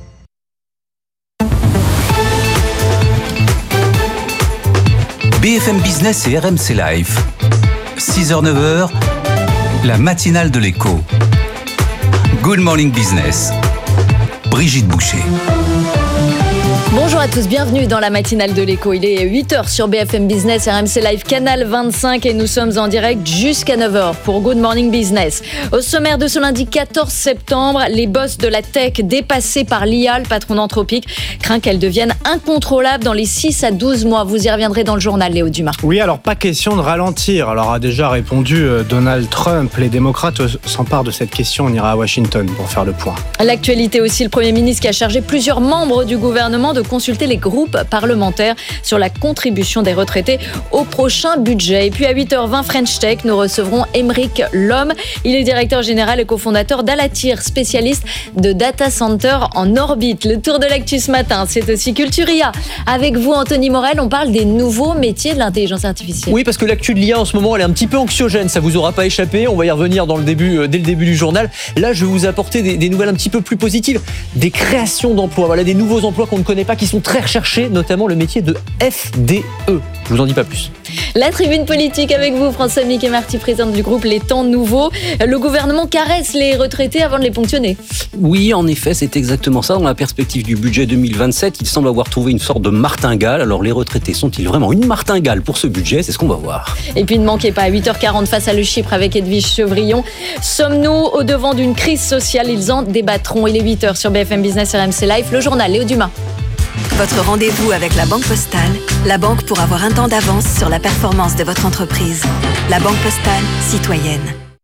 BFM Business et RMC Live. 6h-9h, la matinale de l'écho. Good Morning Business. Brigitte Boucher. Bonjour à tous, bienvenue dans la matinale de l'écho. Il est 8h sur BFM Business, RMC Live, canal 25 et nous sommes en direct jusqu'à 9h pour Good Morning Business. Au sommaire de ce lundi 14 septembre, les boss de la tech dépassés par l'IA, le patron d'Anthropic, craint qu'elle devienne incontrôlable dans les 6 à 12 mois. Vous y reviendrez dans le journal, Léo Dumas. Oui, alors pas question de ralentir. Alors a déjà répondu Donald Trump. Les démocrates s'emparent de cette question. On ira à Washington pour faire le point. L'actualité aussi, le Premier ministre qui a chargé plusieurs membres du gouvernement de consulter les groupes parlementaires sur la contribution des retraités au prochain budget. Et puis à 8h20, French Tech, nous recevrons Émeric Lhomme. Il est directeur général et cofondateur d'Alatir, spécialiste de data center en orbite. Le tour de l'actu ce matin, c'est aussi Culturia. Avec vous, Anthony Morel, on parle des nouveaux métiers de l'intelligence artificielle. Oui, parce que l'actu de l'IA en ce moment, elle est un petit peu anxiogène. Ça vous aura pas échappé. On va y revenir dès le début du journal. Là, je vais vous apporter des nouvelles un petit peu plus positives. Des créations d'emplois. Voilà, des nouveaux emplois qu'on ne connaît pas, qui sont très recherchés, notamment le métier de FDE. Je vous en dis pas plus. La tribune politique avec vous, François-Mickey Marty, présidente du groupe Les Temps Nouveaux. Le gouvernement caresse les retraités avant de les ponctionner. Oui, en effet, c'est exactement ça. Dans la perspective du budget 2027, il semble avoir trouvé une sorte de martingale. Alors les retraités sont-ils vraiment une martingale pour ce budget ? C'est ce qu'on va voir. Et puis ne manquez pas, à 8h40 face à Le Chypre avec Edwige Chevrillon. Sommes-nous au devant d'une crise sociale ? Ils en débattront. Il est 8h sur BFM Business RMC Live. Le journal, Léo Dumas. Votre rendez-vous avec la Banque Postale, la banque pour avoir un temps d'avance sur la performance de votre entreprise. La Banque Postale, citoyenne.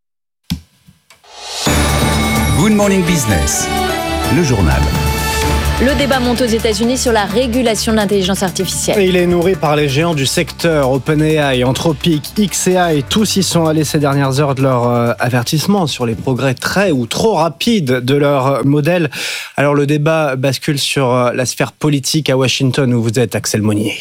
Good Morning Business, le journal. Le débat monte aux États-Unis sur la régulation de l'intelligence artificielle. Et il est nourri par les géants du secteur, OpenAI, Anthropic, XAI. Tous y sont allés ces dernières heures de leur avertissement sur les progrès très ou trop rapides de leur modèle. Alors le débat bascule sur la sphère politique à Washington où vous êtes, Axel Monnier.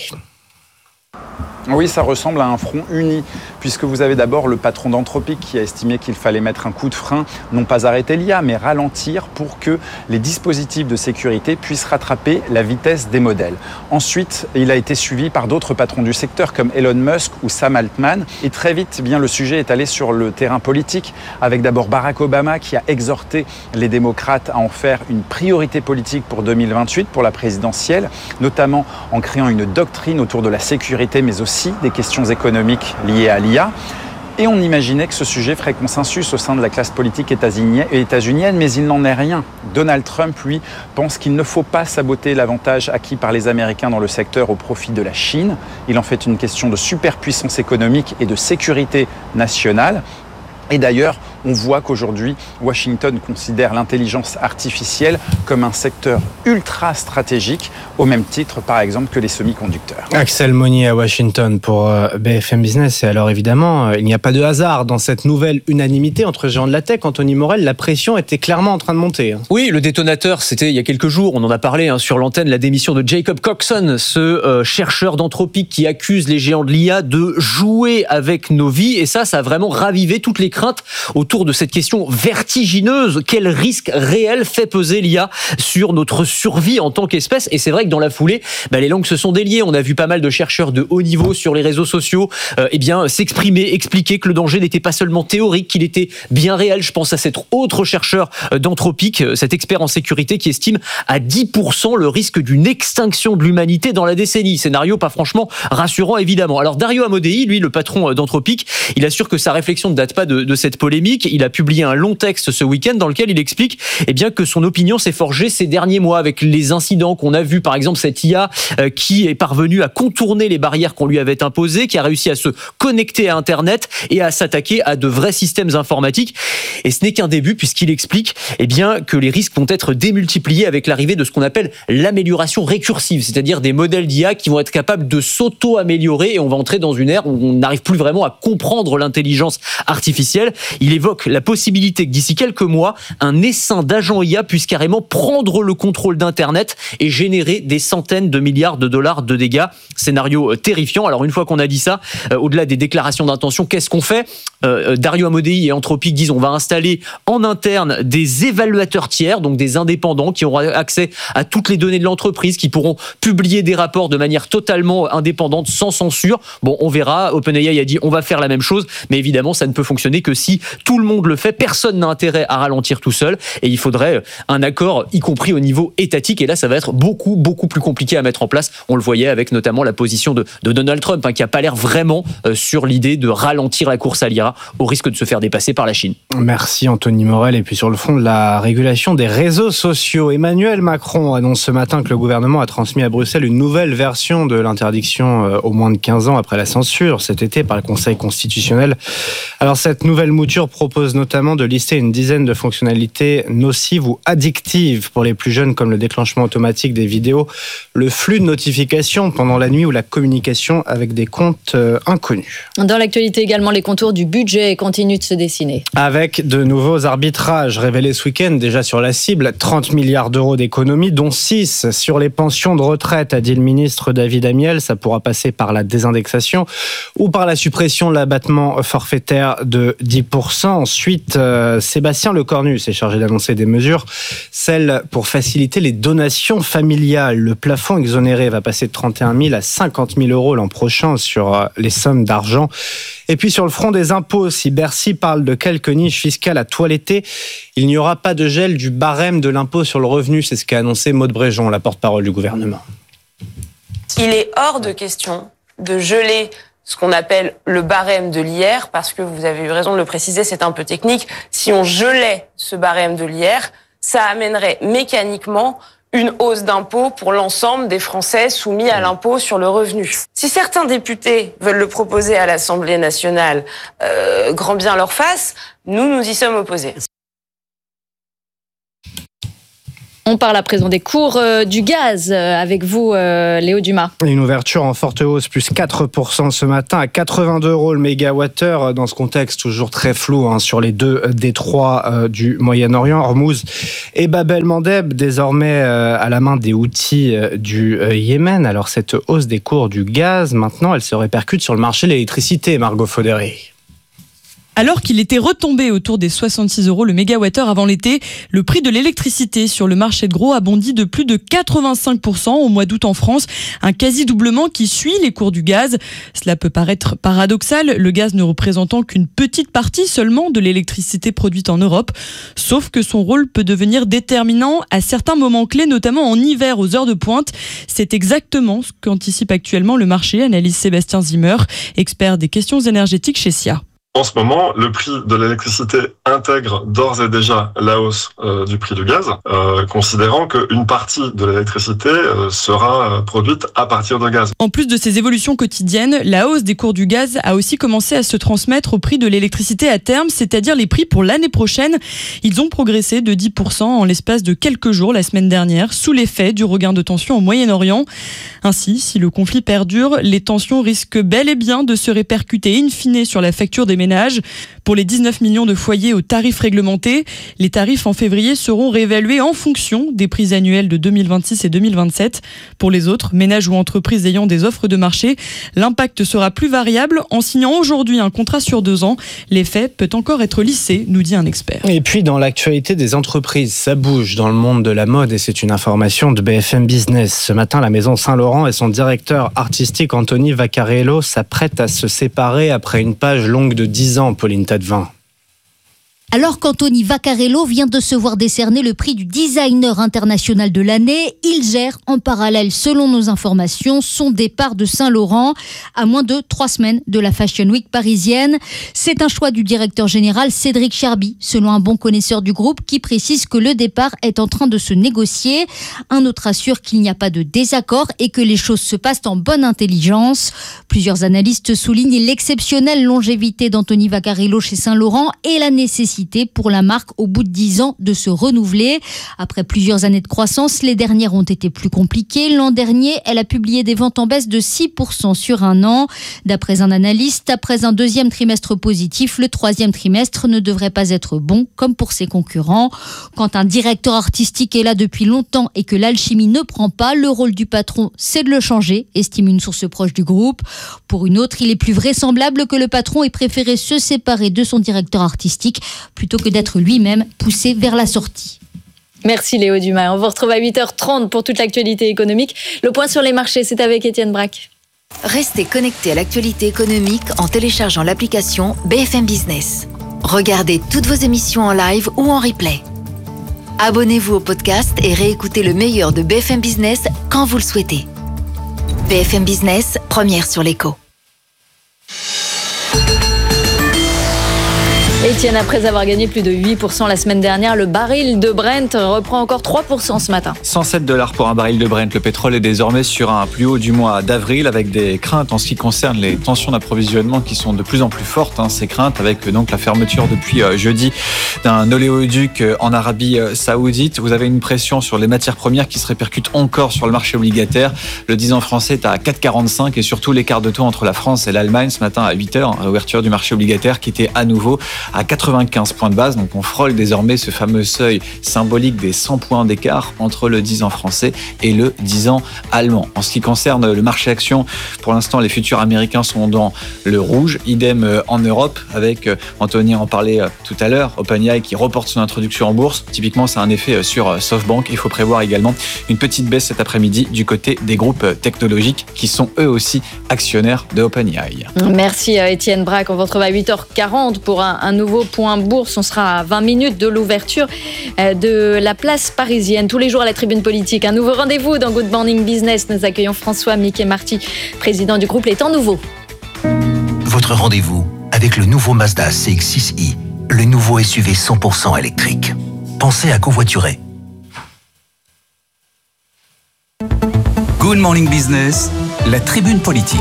Oui, ça ressemble à un front uni, puisque vous avez d'abord le patron d'Anthropic qui a estimé qu'il fallait mettre un coup de frein, non pas arrêter l'IA, mais ralentir pour que les dispositifs de sécurité puissent rattraper la vitesse des modèles. Ensuite, il a été suivi par d'autres patrons du secteur comme Elon Musk ou Sam Altman. Et très vite, eh bien, le sujet est allé sur le terrain politique, avec d'abord Barack Obama qui a exhorté les démocrates à en faire une priorité politique pour 2028, pour la présidentielle, notamment en créant une doctrine autour de la sécurité, mais aussi des questions économiques liées à l'IA. Et on imaginait que ce sujet ferait consensus au sein de la classe politique états-unienne, mais il n'en est rien. Donald Trump, lui, pense qu'il ne faut pas saboter l'avantage acquis par les Américains dans le secteur au profit de la Chine. Il en fait une question de superpuissance économique et de sécurité nationale. Et d'ailleurs, on voit qu'aujourd'hui, Washington considère l'intelligence artificielle comme un secteur ultra stratégique, au même titre, par exemple, que les semi-conducteurs. Axel Monnier à Washington pour BFM Business. Et alors, évidemment, il n'y a pas de hasard dans cette nouvelle unanimité entre géants de la tech. Anthony Morel, la pression était clairement en train de monter. Oui, le détonateur, c'était il y a quelques jours, on en a parlé sur l'antenne, la démission de Jacob Coxon, ce chercheur d'Anthropic qui accuse les géants de l'IA de jouer avec nos vies. Et ça a vraiment ravivé toutes les craintes autour de cette question vertigineuse. Quel risque réel fait peser l'IA sur notre survie en tant qu'espèce ? Et c'est vrai que dans la foulée, les langues se sont déliées. On a vu pas mal de chercheurs de haut niveau sur les réseaux sociaux s'exprimer, expliquer que le danger n'était pas seulement théorique, qu'il était bien réel. Je pense à cet autre chercheur d'Anthropic, cet expert en sécurité qui estime à 10% le risque d'une extinction de l'humanité dans la décennie. Scénario pas franchement rassurant, évidemment. Alors Dario Amodei, lui, le patron d'Anthropic, il assure que sa réflexion ne date pas de cette polémique. Il a publié un long texte ce week-end dans lequel il explique que son opinion s'est forgée ces derniers mois avec les incidents qu'on a vus, par exemple cette IA qui est parvenue à contourner les barrières qu'on lui avait imposées, qui a réussi à se connecter à Internet et à s'attaquer à de vrais systèmes informatiques. Et ce n'est qu'un début puisqu'il explique que les risques vont être démultipliés avec l'arrivée de ce qu'on appelle l'amélioration récursive, c'est-à-dire des modèles d'IA qui vont être capables de s'auto-améliorer et on va entrer dans une ère où on n'arrive plus vraiment à comprendre l'intelligence artificielle. Il évoque la possibilité que d'ici quelques mois, un essaim d'agents IA puisse carrément prendre le contrôle d'Internet et générer des centaines de milliards de dollars de dégâts. Scénario terrifiant. Alors une fois qu'on a dit ça, au-delà des déclarations d'intention, qu'est-ce qu'on fait ? Dario Amodei et Anthropic disent on va installer en interne des évaluateurs tiers, donc des indépendants qui auront accès à toutes les données de l'entreprise, qui pourront publier des rapports de manière totalement indépendante, sans censure. Bon, on verra. OpenAI a dit on va faire la même chose, mais évidemment ça ne peut fonctionner que si tout le monde le fait. Personne n'a intérêt à ralentir tout seul et il faudrait un accord, y compris au niveau étatique. Et là, ça va être beaucoup plus compliqué à mettre en place. On le voyait avec notamment la position de Donald Trump, qui n'a pas l'air vraiment sur l'idée de ralentir la course à l'IA au risque de se faire dépasser par la Chine. Merci Anthony Morel. Et puis sur le front de la régulation des réseaux sociaux, Emmanuel Macron annonce ce matin que le gouvernement a transmis à Bruxelles une nouvelle version de l'interdiction aux moins de 15 ans après la censure cet été par le Conseil constitutionnel. Alors cette nouvelle mouture propose notamment de lister une dizaine de fonctionnalités nocives ou addictives pour les plus jeunes, comme le déclenchement automatique des vidéos, le flux de notifications pendant la nuit ou la communication avec des comptes inconnus. Dans l'actualité également, les contours du budget continuent de se dessiner. Avec de nouveaux arbitrages révélés ce week-end, déjà sur la cible, 30 milliards d'euros d'économies, dont 6 sur les pensions de retraite, a dit le ministre David Amiel. Ça pourra passer par la désindexation ou par la suppression de l'abattement forfaitaire de 10%. Ensuite, Sébastien Lecornu s'est chargé d'annoncer des mesures, celles pour faciliter les donations familiales. Le plafond exonéré va passer de 31 000 à 50 000 euros l'an prochain sur les sommes d'argent. Et puis sur le front des impôts, si Bercy parle de quelques niches fiscales à toiletter, il n'y aura pas de gel du barème de l'impôt sur le revenu. C'est ce qu'a annoncé Maud Bréjon, la porte-parole du gouvernement. Il est hors de question de geler ce qu'on appelle le barème de l'IR, parce que vous avez eu raison de le préciser, c'est un peu technique. Si on gelait ce barème de l'IR, ça amènerait mécaniquement une hausse d'impôt pour l'ensemble des Français soumis à l'impôt sur le revenu. Si certains députés veulent le proposer à l'Assemblée nationale, grand bien leur fasse, nous y sommes opposés. On parle à présent des cours du gaz avec vous, Léo Dumas. Une ouverture en forte hausse, plus 4% ce matin à 82 € le mégawattheure, dans ce contexte toujours très flou sur les deux détroits du Moyen-Orient, Hormuz et Bab el-Mandeb, désormais à la main des Houthis du Yémen. Alors cette hausse des cours du gaz, maintenant, elle se répercute sur le marché de l'électricité, Margot Faudéry. Alors qu'il était retombé autour des 66 € le mégawattheure avant l'été, le prix de l'électricité sur le marché de gros a bondi de plus de 85% au mois d'août en France, un quasi-doublement qui suit les cours du gaz. Cela peut paraître paradoxal, le gaz ne représentant qu'une petite partie seulement de l'électricité produite en Europe, sauf que son rôle peut devenir déterminant à certains moments clés, notamment en hiver aux heures de pointe. C'est exactement ce qu'anticipe actuellement le marché, analyse Sébastien Zimmer, expert des questions énergétiques chez SIA. En ce moment, le prix de l'électricité intègre d'ores et déjà la hausse du prix du gaz, considérant qu'une partie de l'électricité sera produite à partir de gaz. En plus de ces évolutions quotidiennes, la hausse des cours du gaz a aussi commencé à se transmettre au prix de l'électricité à terme, c'est-à-dire les prix pour l'année prochaine. Ils ont progressé de 10% en l'espace de quelques jours la semaine dernière, sous l'effet du regain de tension au Moyen-Orient. Ainsi, si le conflit perdure, les tensions risquent bel et bien de se répercuter in fine sur la facture des ménages. Pour les 19 millions de foyers aux tarifs réglementés, les tarifs en février seront réévalués en fonction des prix annuels de 2026 et 2027. Pour les autres, ménages ou entreprises ayant des offres de marché, l'impact sera plus variable. En signant aujourd'hui un contrat sur 2 ans, l'effet peut encore être lissé, nous dit un expert. Et puis dans l'actualité des entreprises, ça bouge dans le monde de la mode et c'est une information de BFM Business. Ce matin, la maison Saint-Laurent et son directeur artistique Anthony Vaccarello s'apprêtent à se séparer après une page longue de 10 ans, Pauline Tadevin. Alors qu'Anthony Vaccarello vient de se voir décerner le prix du designer international de l'année, il gère en parallèle, selon nos informations, son départ de Saint-Laurent à moins de 3 semaines de la Fashion Week parisienne. C'est un choix du directeur général Cédric Cherby, selon un bon connaisseur du groupe qui précise que le départ est en train de se négocier. Un autre assure qu'il n'y a pas de désaccord et que les choses se passent en bonne intelligence. Plusieurs analystes soulignent l'exceptionnelle longévité d'Anthony Vaccarello chez Saint-Laurent et la nécessité pour la marque au bout de 10 ans de se renouveler. Après plusieurs années de croissance, les dernières ont été plus compliquées. L'an dernier, elle a publié des ventes en baisse de 6% sur un an. D'après un analyste, après un deuxième trimestre positif, le troisième trimestre ne devrait pas être bon, comme pour ses concurrents. Quand un directeur artistique est là depuis longtemps et que l'alchimie ne prend pas, le rôle du patron, c'est de le changer, estime une source proche du groupe. Pour une autre, il est plus vraisemblable que le patron ait préféré se séparer de son directeur artistique plutôt que d'être lui-même poussé vers la sortie. Merci Léo Dumas. On vous retrouve à 8h30 pour toute l'actualité économique. Le point sur les marchés, c'est avec Étienne Braque. Restez connectés à l'actualité économique en téléchargeant l'application BFM Business. Regardez toutes vos émissions en live ou en replay. Abonnez-vous au podcast et réécoutez le meilleur de BFM Business quand vous le souhaitez. BFM Business, première sur l'écho. Étienne, après avoir gagné plus de 8% la semaine dernière, le baril de Brent reprend encore 3% ce matin. 107 $ pour un baril de Brent. Le pétrole est désormais sur un plus haut du mois d'avril avec des craintes en ce qui concerne les tensions d'approvisionnement qui sont de plus en plus fortes. Ces craintes avec donc la fermeture depuis jeudi d'un oléoduc en Arabie Saoudite. Vous avez une pression sur les matières premières qui se répercute encore sur le marché obligataire. Le 10 ans français est à 4,45 et surtout l'écart de taux entre la France et l'Allemagne ce matin à 8h, à l'ouverture du marché obligataire qui était à nouveau à à 95 points de base. Donc on frôle désormais ce fameux seuil symbolique des 100 points d'écart entre le 10 ans français et le 10 ans allemand. En ce qui concerne le marché action, pour l'instant les futurs américains sont dans le rouge. Idem en Europe avec, Anthony en parlait tout à l'heure, OpenAI qui reporte son introduction en bourse. Typiquement ça a un effet sur SoftBank. Il faut prévoir également une petite baisse cet après-midi du côté des groupes technologiques qui sont eux aussi actionnaires de OpenAI. Merci Étienne Braque. On vous retrouve à 8h40 pour un nouveau point bourse. On sera à 20 minutes de l'ouverture de la place parisienne. Tous les jours à la tribune politique. Un nouveau rendez-vous dans Good Morning Business. Nous accueillons François Mickey-Marty, président du groupe Les Temps Nouveaux. Votre rendez-vous avec le nouveau Mazda CX-6i, le nouveau SUV 100% électrique. Pensez à covoiturer. Good Morning Business, la tribune politique.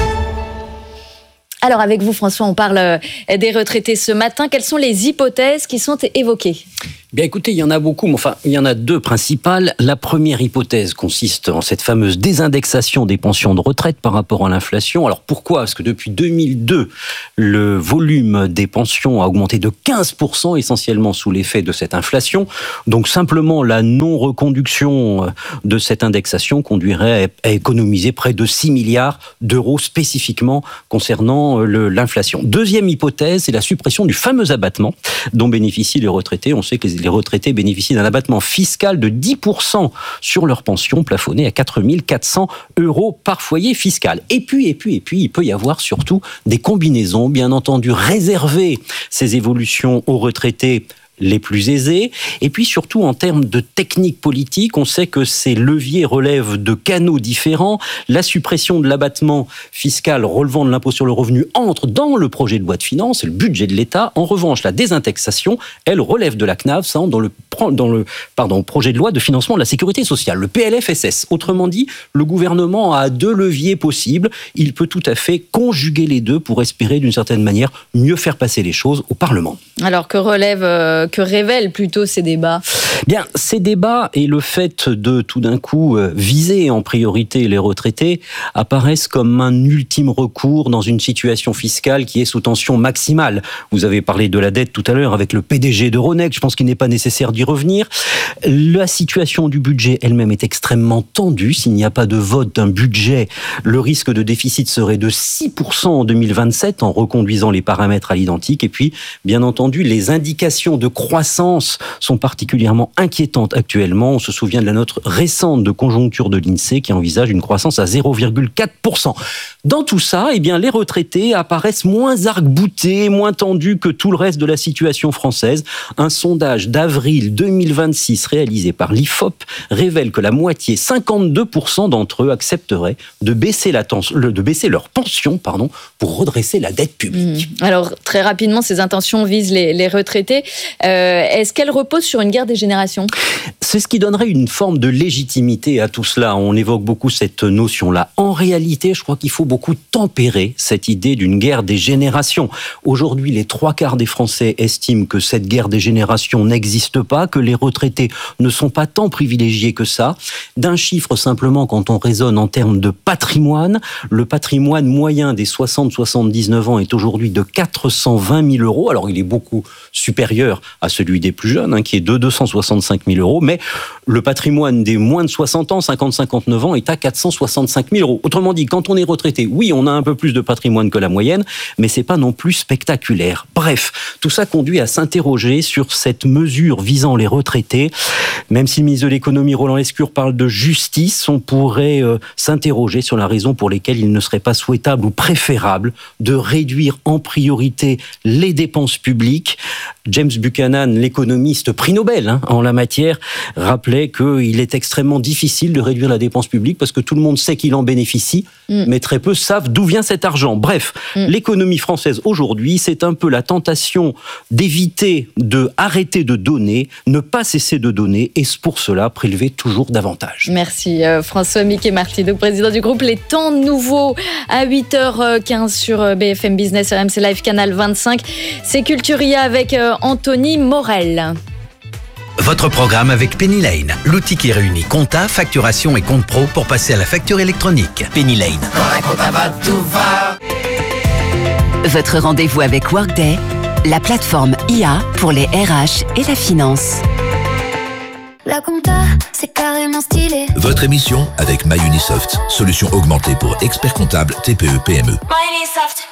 Alors avec vous François, on parle des retraités ce matin. Quelles sont les hypothèses qui sont évoquées ? Bien écoutez, il y en a beaucoup, mais enfin, il y en a deux principales. La première hypothèse consiste en cette fameuse désindexation des pensions de retraite par rapport à l'inflation. Alors pourquoi ? Parce que depuis 2002, le volume des pensions a augmenté de 15%, essentiellement sous l'effet de cette inflation. Donc simplement, la non-reconduction de cette indexation conduirait à économiser près de 6 milliards d'euros spécifiquement concernant l'inflation. Deuxième hypothèse, c'est la suppression du fameux abattement dont bénéficient les retraités. On sait que les retraités bénéficient d'un abattement fiscal de 10% sur leur pension plafonnée à 4 400 € par foyer fiscal. Et puis, il peut y avoir surtout des combinaisons, bien entendu, réserver ces évolutions aux retraités les plus aisés. Et puis surtout, en termes de technique politique, on sait que ces leviers relèvent de canaux différents. La suppression de l'abattement fiscal relevant de l'impôt sur le revenu entre dans le projet de loi de finances, c'est le budget de l'État. En revanche, la désindexation, elle relève de la CNAV, ça entre dans le projet de loi de financement de la sécurité sociale, le PLFSS. Autrement dit, le gouvernement a deux leviers possibles. Il peut tout à fait conjuguer les deux pour espérer, d'une certaine manière, mieux faire passer les choses au Parlement. Alors, que révèlent plutôt ces débats ? Bien, ces débats et le fait de tout d'un coup viser en priorité les retraités apparaissent comme un ultime recours dans une situation fiscale qui est sous tension maximale. Vous avez parlé de la dette tout à l'heure avec le PDG d'Euronext, je pense qu'il n'est pas nécessaire d'y revenir. La situation du budget elle-même est extrêmement tendue. S'il n'y a pas de vote d'un budget, le risque de déficit serait de 6% en 2027 en reconduisant les paramètres à l'identique. Et puis, bien entendu, les indications de croissance sont particulièrement inquiétantes actuellement. On se souvient de la note récente de conjoncture de l'INSEE qui envisage une croissance à 0,4%. Dans tout ça, eh bien, les retraités apparaissent moins arc-boutés, moins tendus que tout le reste de la situation française. Un sondage d'avril 2026 réalisé par l'IFOP révèle que la moitié, 52% d'entre eux, accepteraient de baisser leur pension pour redresser la dette publique. Alors, très rapidement, ces intentions visent les retraités. Est-ce qu'elles reposent sur une guerre des générations ? C'est ce qui donnerait une forme de légitimité à tout cela. On évoque beaucoup cette notion-là. En réalité, je crois qu'il faut beaucoup tempérer cette idée d'une guerre des générations. Aujourd'hui, les 3/4 des Français estiment que cette guerre des générations n'existe pas, que les retraités ne sont pas tant privilégiés que ça. D'un chiffre simplement, quand on raisonne en termes de patrimoine, le patrimoine moyen des 60-79 ans est aujourd'hui de 420 000 €. Alors, il est beaucoup supérieur à celui des plus jeunes, qui est de 265 000 €, mais le patrimoine des moins de 60 ans, 50-59 ans, est à 465 000 €. Autrement dit, quand on est retraité, oui, on a un peu plus de patrimoine que la moyenne, mais c'est pas non plus spectaculaire. Bref, tout ça conduit à s'interroger sur cette mesure visant les retraités. Même si le ministre de l'économie, Roland Lescure, parle de justice, on pourrait s'interroger sur la raison pour laquelle il ne serait pas souhaitable ou préférable de réduire en priorité les dépenses publiques. James Buchanan, l'économiste prix Nobel en la matière, rappelait qu'il est extrêmement difficile de réduire la dépense publique parce que tout le monde sait qu'il en bénéficie, mais très peu savent d'où vient cet argent. Bref, l'économie française aujourd'hui, c'est un peu la tentation d'éviter d'arrêter de donner, ne pas cesser de donner et pour cela prélever toujours davantage. Merci François Mickey-Marty, président du groupe Les Temps Nouveaux, à 8h15 sur BFM Business, RMC Live, Canal 25. C'est Culturia avec Anthony Morel. Votre programme avec Penny Lane, l'outil qui réunit compta, facturation et compte pro pour passer à la facture électronique. Penny Lane. Votre rendez-vous avec Workday, la plateforme IA pour les RH et la finance. La compta, c'est carrément stylé. Votre émission avec MyUnisoft, solution augmentée pour experts comptables TPE PME. MyUnisoft.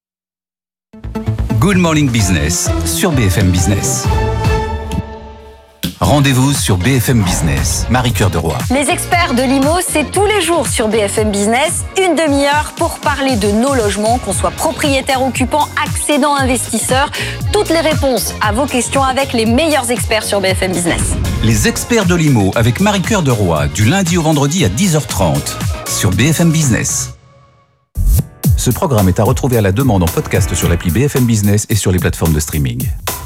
Good Morning Business sur BFM Business. Rendez-vous sur BFM Business. Marie-Cœur de Roy. Les experts de l'IMO, c'est tous les jours sur BFM Business, une demi-heure pour parler de nos logements, qu'on soit propriétaire, occupant, accédant, investisseur. Toutes les réponses à vos questions avec les meilleurs experts sur BFM Business. Les experts de l'IMO avec Marie-Cœur de Roy, du lundi au vendredi à 10h30 sur BFM Business. Ce programme est à retrouver à la demande en podcast sur l'appli BFM Business et sur les plateformes de streaming.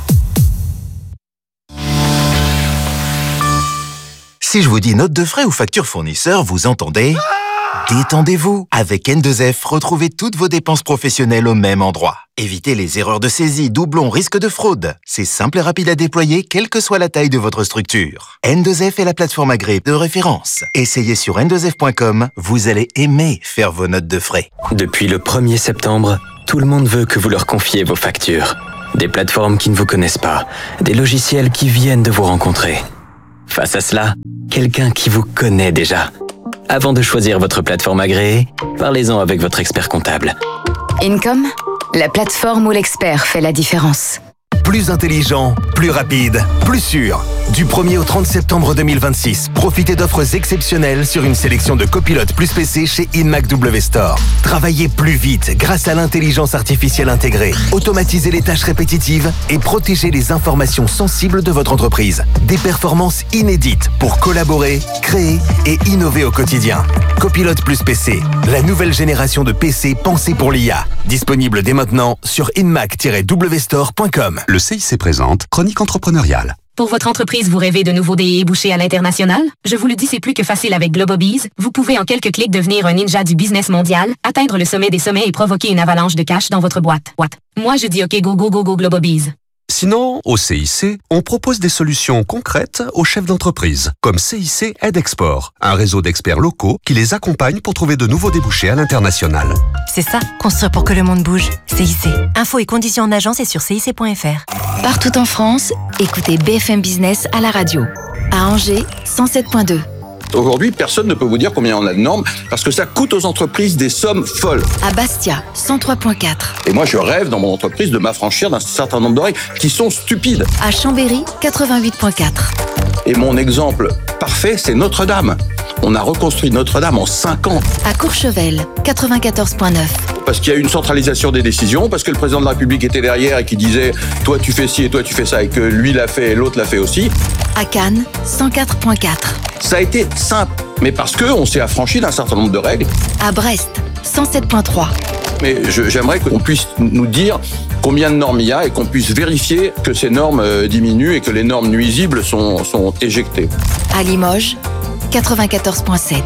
Si je vous dis note de frais ou facture fournisseur, vous entendez ? Détendez-vous. Avec N2F, retrouvez toutes vos dépenses professionnelles au même endroit. Évitez les erreurs de saisie, doublons, risque de fraude. C'est simple et rapide à déployer, quelle que soit la taille de votre structure. N2F est la plateforme agréée de référence. Essayez sur n2f.com, vous allez aimer faire vos notes de frais. Depuis le 1er septembre, tout le monde veut que vous leur confiez vos factures. Des plateformes qui ne vous connaissent pas, des logiciels qui viennent de vous rencontrer. Face à cela, quelqu'un qui vous connaît déjà. Avant de choisir votre plateforme agréée, parlez-en avec votre expert comptable. Income, la plateforme où l'expert fait la différence. Plus intelligent, plus rapide, plus sûr. Du 1er au 30 septembre 2026, profitez d'offres exceptionnelles sur une sélection de copilotes plus PC chez Inmac W Store. Travaillez plus vite grâce à l'intelligence artificielle intégrée. Automatisez les tâches répétitives et protégez les informations sensibles de votre entreprise. Des performances inédites pour collaborer, créer et innover au quotidien. Copilote plus PC, la nouvelle génération de PC pensée pour l'IA. Disponible dès maintenant sur inmac-wstore.com. Le CIC présente Chronique entrepreneuriale. Pour votre entreprise, vous rêvez de nouveaux débouchés à l'international? Je vous le dis, c'est plus que facile avec Globobees. Vous pouvez en quelques clics devenir un ninja du business mondial, atteindre le sommet des sommets et provoquer une avalanche de cash dans votre boîte. Moi, je dis OK, go, go, go, go, Globobees. Sinon, au CIC, on propose des solutions concrètes aux chefs d'entreprise, comme CIC Aide Export, un réseau d'experts locaux qui les accompagne pour trouver de nouveaux débouchés à l'international. C'est ça, construire pour que le monde bouge. CIC. Infos et conditions en agence et sur cic.fr. Partout en France, écoutez BFM Business à la radio. À Angers, 107.2. Aujourd'hui, personne ne peut vous dire combien on a de normes parce que ça coûte aux entreprises des sommes folles. À Bastia, 103.4. Et moi, je rêve dans mon entreprise de m'affranchir d'un certain nombre de règles qui sont stupides. À Chambéry, 88.4. Et mon exemple parfait, c'est Notre-Dame. On a reconstruit Notre-Dame en 5 ans. À Courchevel, 94.9. Parce qu'il y a eu une centralisation des décisions, parce que le président de la République était derrière et qui disait « toi tu fais ci et toi tu fais ça » et que lui l'a fait et l'autre l'a fait aussi. À Cannes, 104.4. Ça a été simple, mais parce qu'on s'est affranchi d'un certain nombre de règles. À Brest, 107.3. Mais j'aimerais qu'on puisse nous dire combien de normes il y a et qu'on puisse vérifier que ces normes diminuent et que les normes nuisibles sont éjectées. À Limoges, 94.7.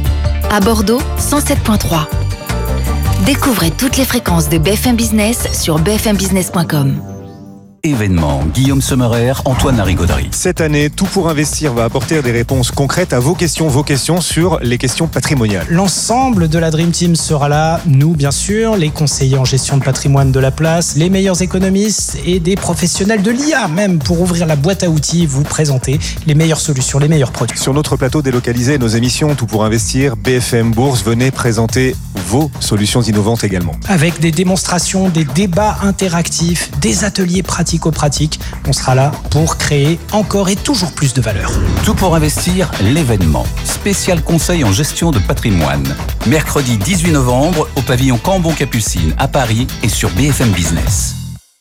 À Bordeaux, 107.3. Découvrez toutes les fréquences de BFM Business sur bfmbusiness.com. Événement, Guillaume Sommerer, Antoine Arigaudry. Cette année, Tout pour investir va apporter des réponses concrètes à vos questions sur les questions patrimoniales. L'ensemble de la Dream Team sera là, nous bien sûr, les conseillers en gestion de patrimoine de la place, les meilleurs économistes et des professionnels de l'IA même pour ouvrir la boîte à outils, vous présenter les meilleures solutions, les meilleurs produits. Sur notre plateau délocalisé, nos émissions Tout pour investir, BFM Bourse, venez présenter vos solutions innovantes également. Avec des démonstrations, des débats interactifs, des ateliers pratico-pratiques, on sera là pour créer encore et toujours plus de valeur. Tout pour investir, l'événement. Spécial conseil en gestion de patrimoine. Mercredi 18 novembre au pavillon Cambon-Capucine à Paris et sur BFM Business.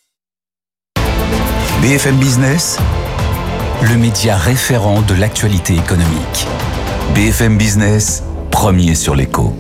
BFM Business, le média référent de l'actualité économique. BFM Business, premier sur l'écho.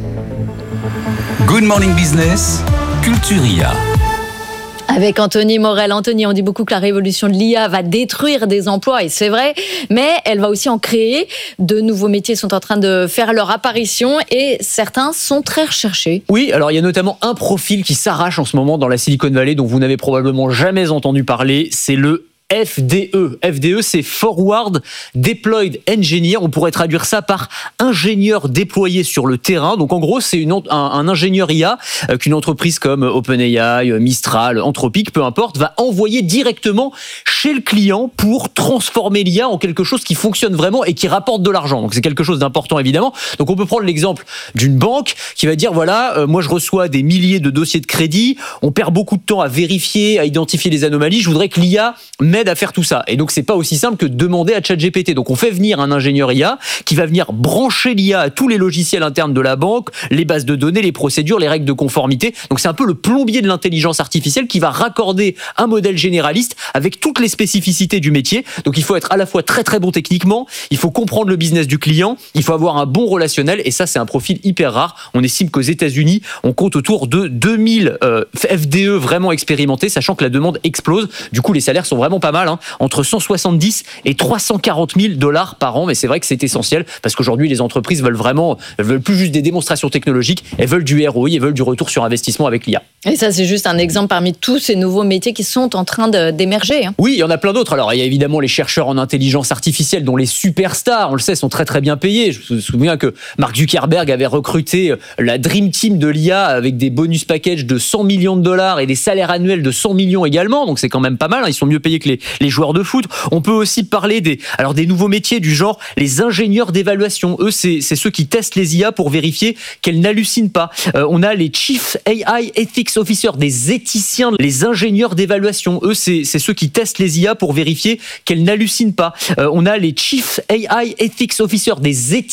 Good Morning Business, Culturia. Avec Anthony Morel. Anthony, on dit beaucoup que la révolution de l'IA va détruire des emplois, et c'est vrai, mais elle va aussi en créer. De nouveaux métiers sont en train de faire leur apparition et certains sont très recherchés. Oui, alors il y a notamment un profil qui s'arrache en ce moment dans la Silicon Valley dont vous n'avez probablement jamais entendu parler, c'est le FDE. FDE, c'est Forward Deployed Engineer. On pourrait traduire ça par ingénieur déployé sur le terrain. Donc en gros, c'est un ingénieur IA qu'une entreprise comme OpenAI, Mistral, Anthropic, peu importe, va envoyer directement chez le client pour transformer l'IA en quelque chose qui fonctionne vraiment et qui rapporte de l'argent. Donc c'est quelque chose d'important évidemment. Donc on peut prendre l'exemple d'une banque qui va dire voilà, moi je reçois des milliers de dossiers de crédit, on perd beaucoup de temps à vérifier, à identifier les anomalies, je voudrais que l'IA m'aide à faire tout ça. Et donc c'est pas aussi simple que de demander à ChatGPT. Donc on fait venir un ingénieur IA qui va venir brancher l'IA à tous les logiciels internes de la banque, les bases de données, les procédures, les règles de conformité. Donc c'est un peu le plombier de l'intelligence artificielle qui va raccorder un modèle généraliste avec toutes les spécificités du métier. Donc il faut être à la fois très très bon techniquement, il faut comprendre le business du client, il faut avoir un bon relationnel, et ça c'est un profil hyper rare. On estime qu'aux États-Unis, on compte autour de 2000 FDE vraiment expérimentés, sachant que la demande explose. Du coup, les salaires sont vraiment pas mal, entre 170 et 340 000 $ par an. Mais c'est vrai que c'est essentiel parce qu'aujourd'hui, les entreprises veulent plus juste des démonstrations technologiques, elles veulent du ROI, elles veulent du retour sur investissement avec l'IA. Et ça, c'est juste un exemple parmi tous ces nouveaux métiers qui sont en train d'émerger. Oui, il y en a plein d'autres. Alors, il y a évidemment les chercheurs en intelligence artificielle dont les superstars, on le sait, sont très très bien payés. Je me souviens que Mark Zuckerberg avait recruté la Dream Team de l'IA avec des bonus packages de 100 millions de $ et des salaires annuels de 100 millions également. Donc c'est quand même pas mal. Ils sont mieux payés que les joueurs de foot. On peut aussi parler des nouveaux métiers du genre les ingénieurs d'évaluation. Eux, c'est ceux qui testent les IA pour vérifier qu'elles n'hallucinent pas. On a les Chief AI Ethics Officers, des éthiciens, les ingénieurs d'évaluation. Eux, c'est ceux qui testent les IA pour vérifier qu'elles n'hallucinent pas. On a les Chief AI Ethics Officers, des éthiciens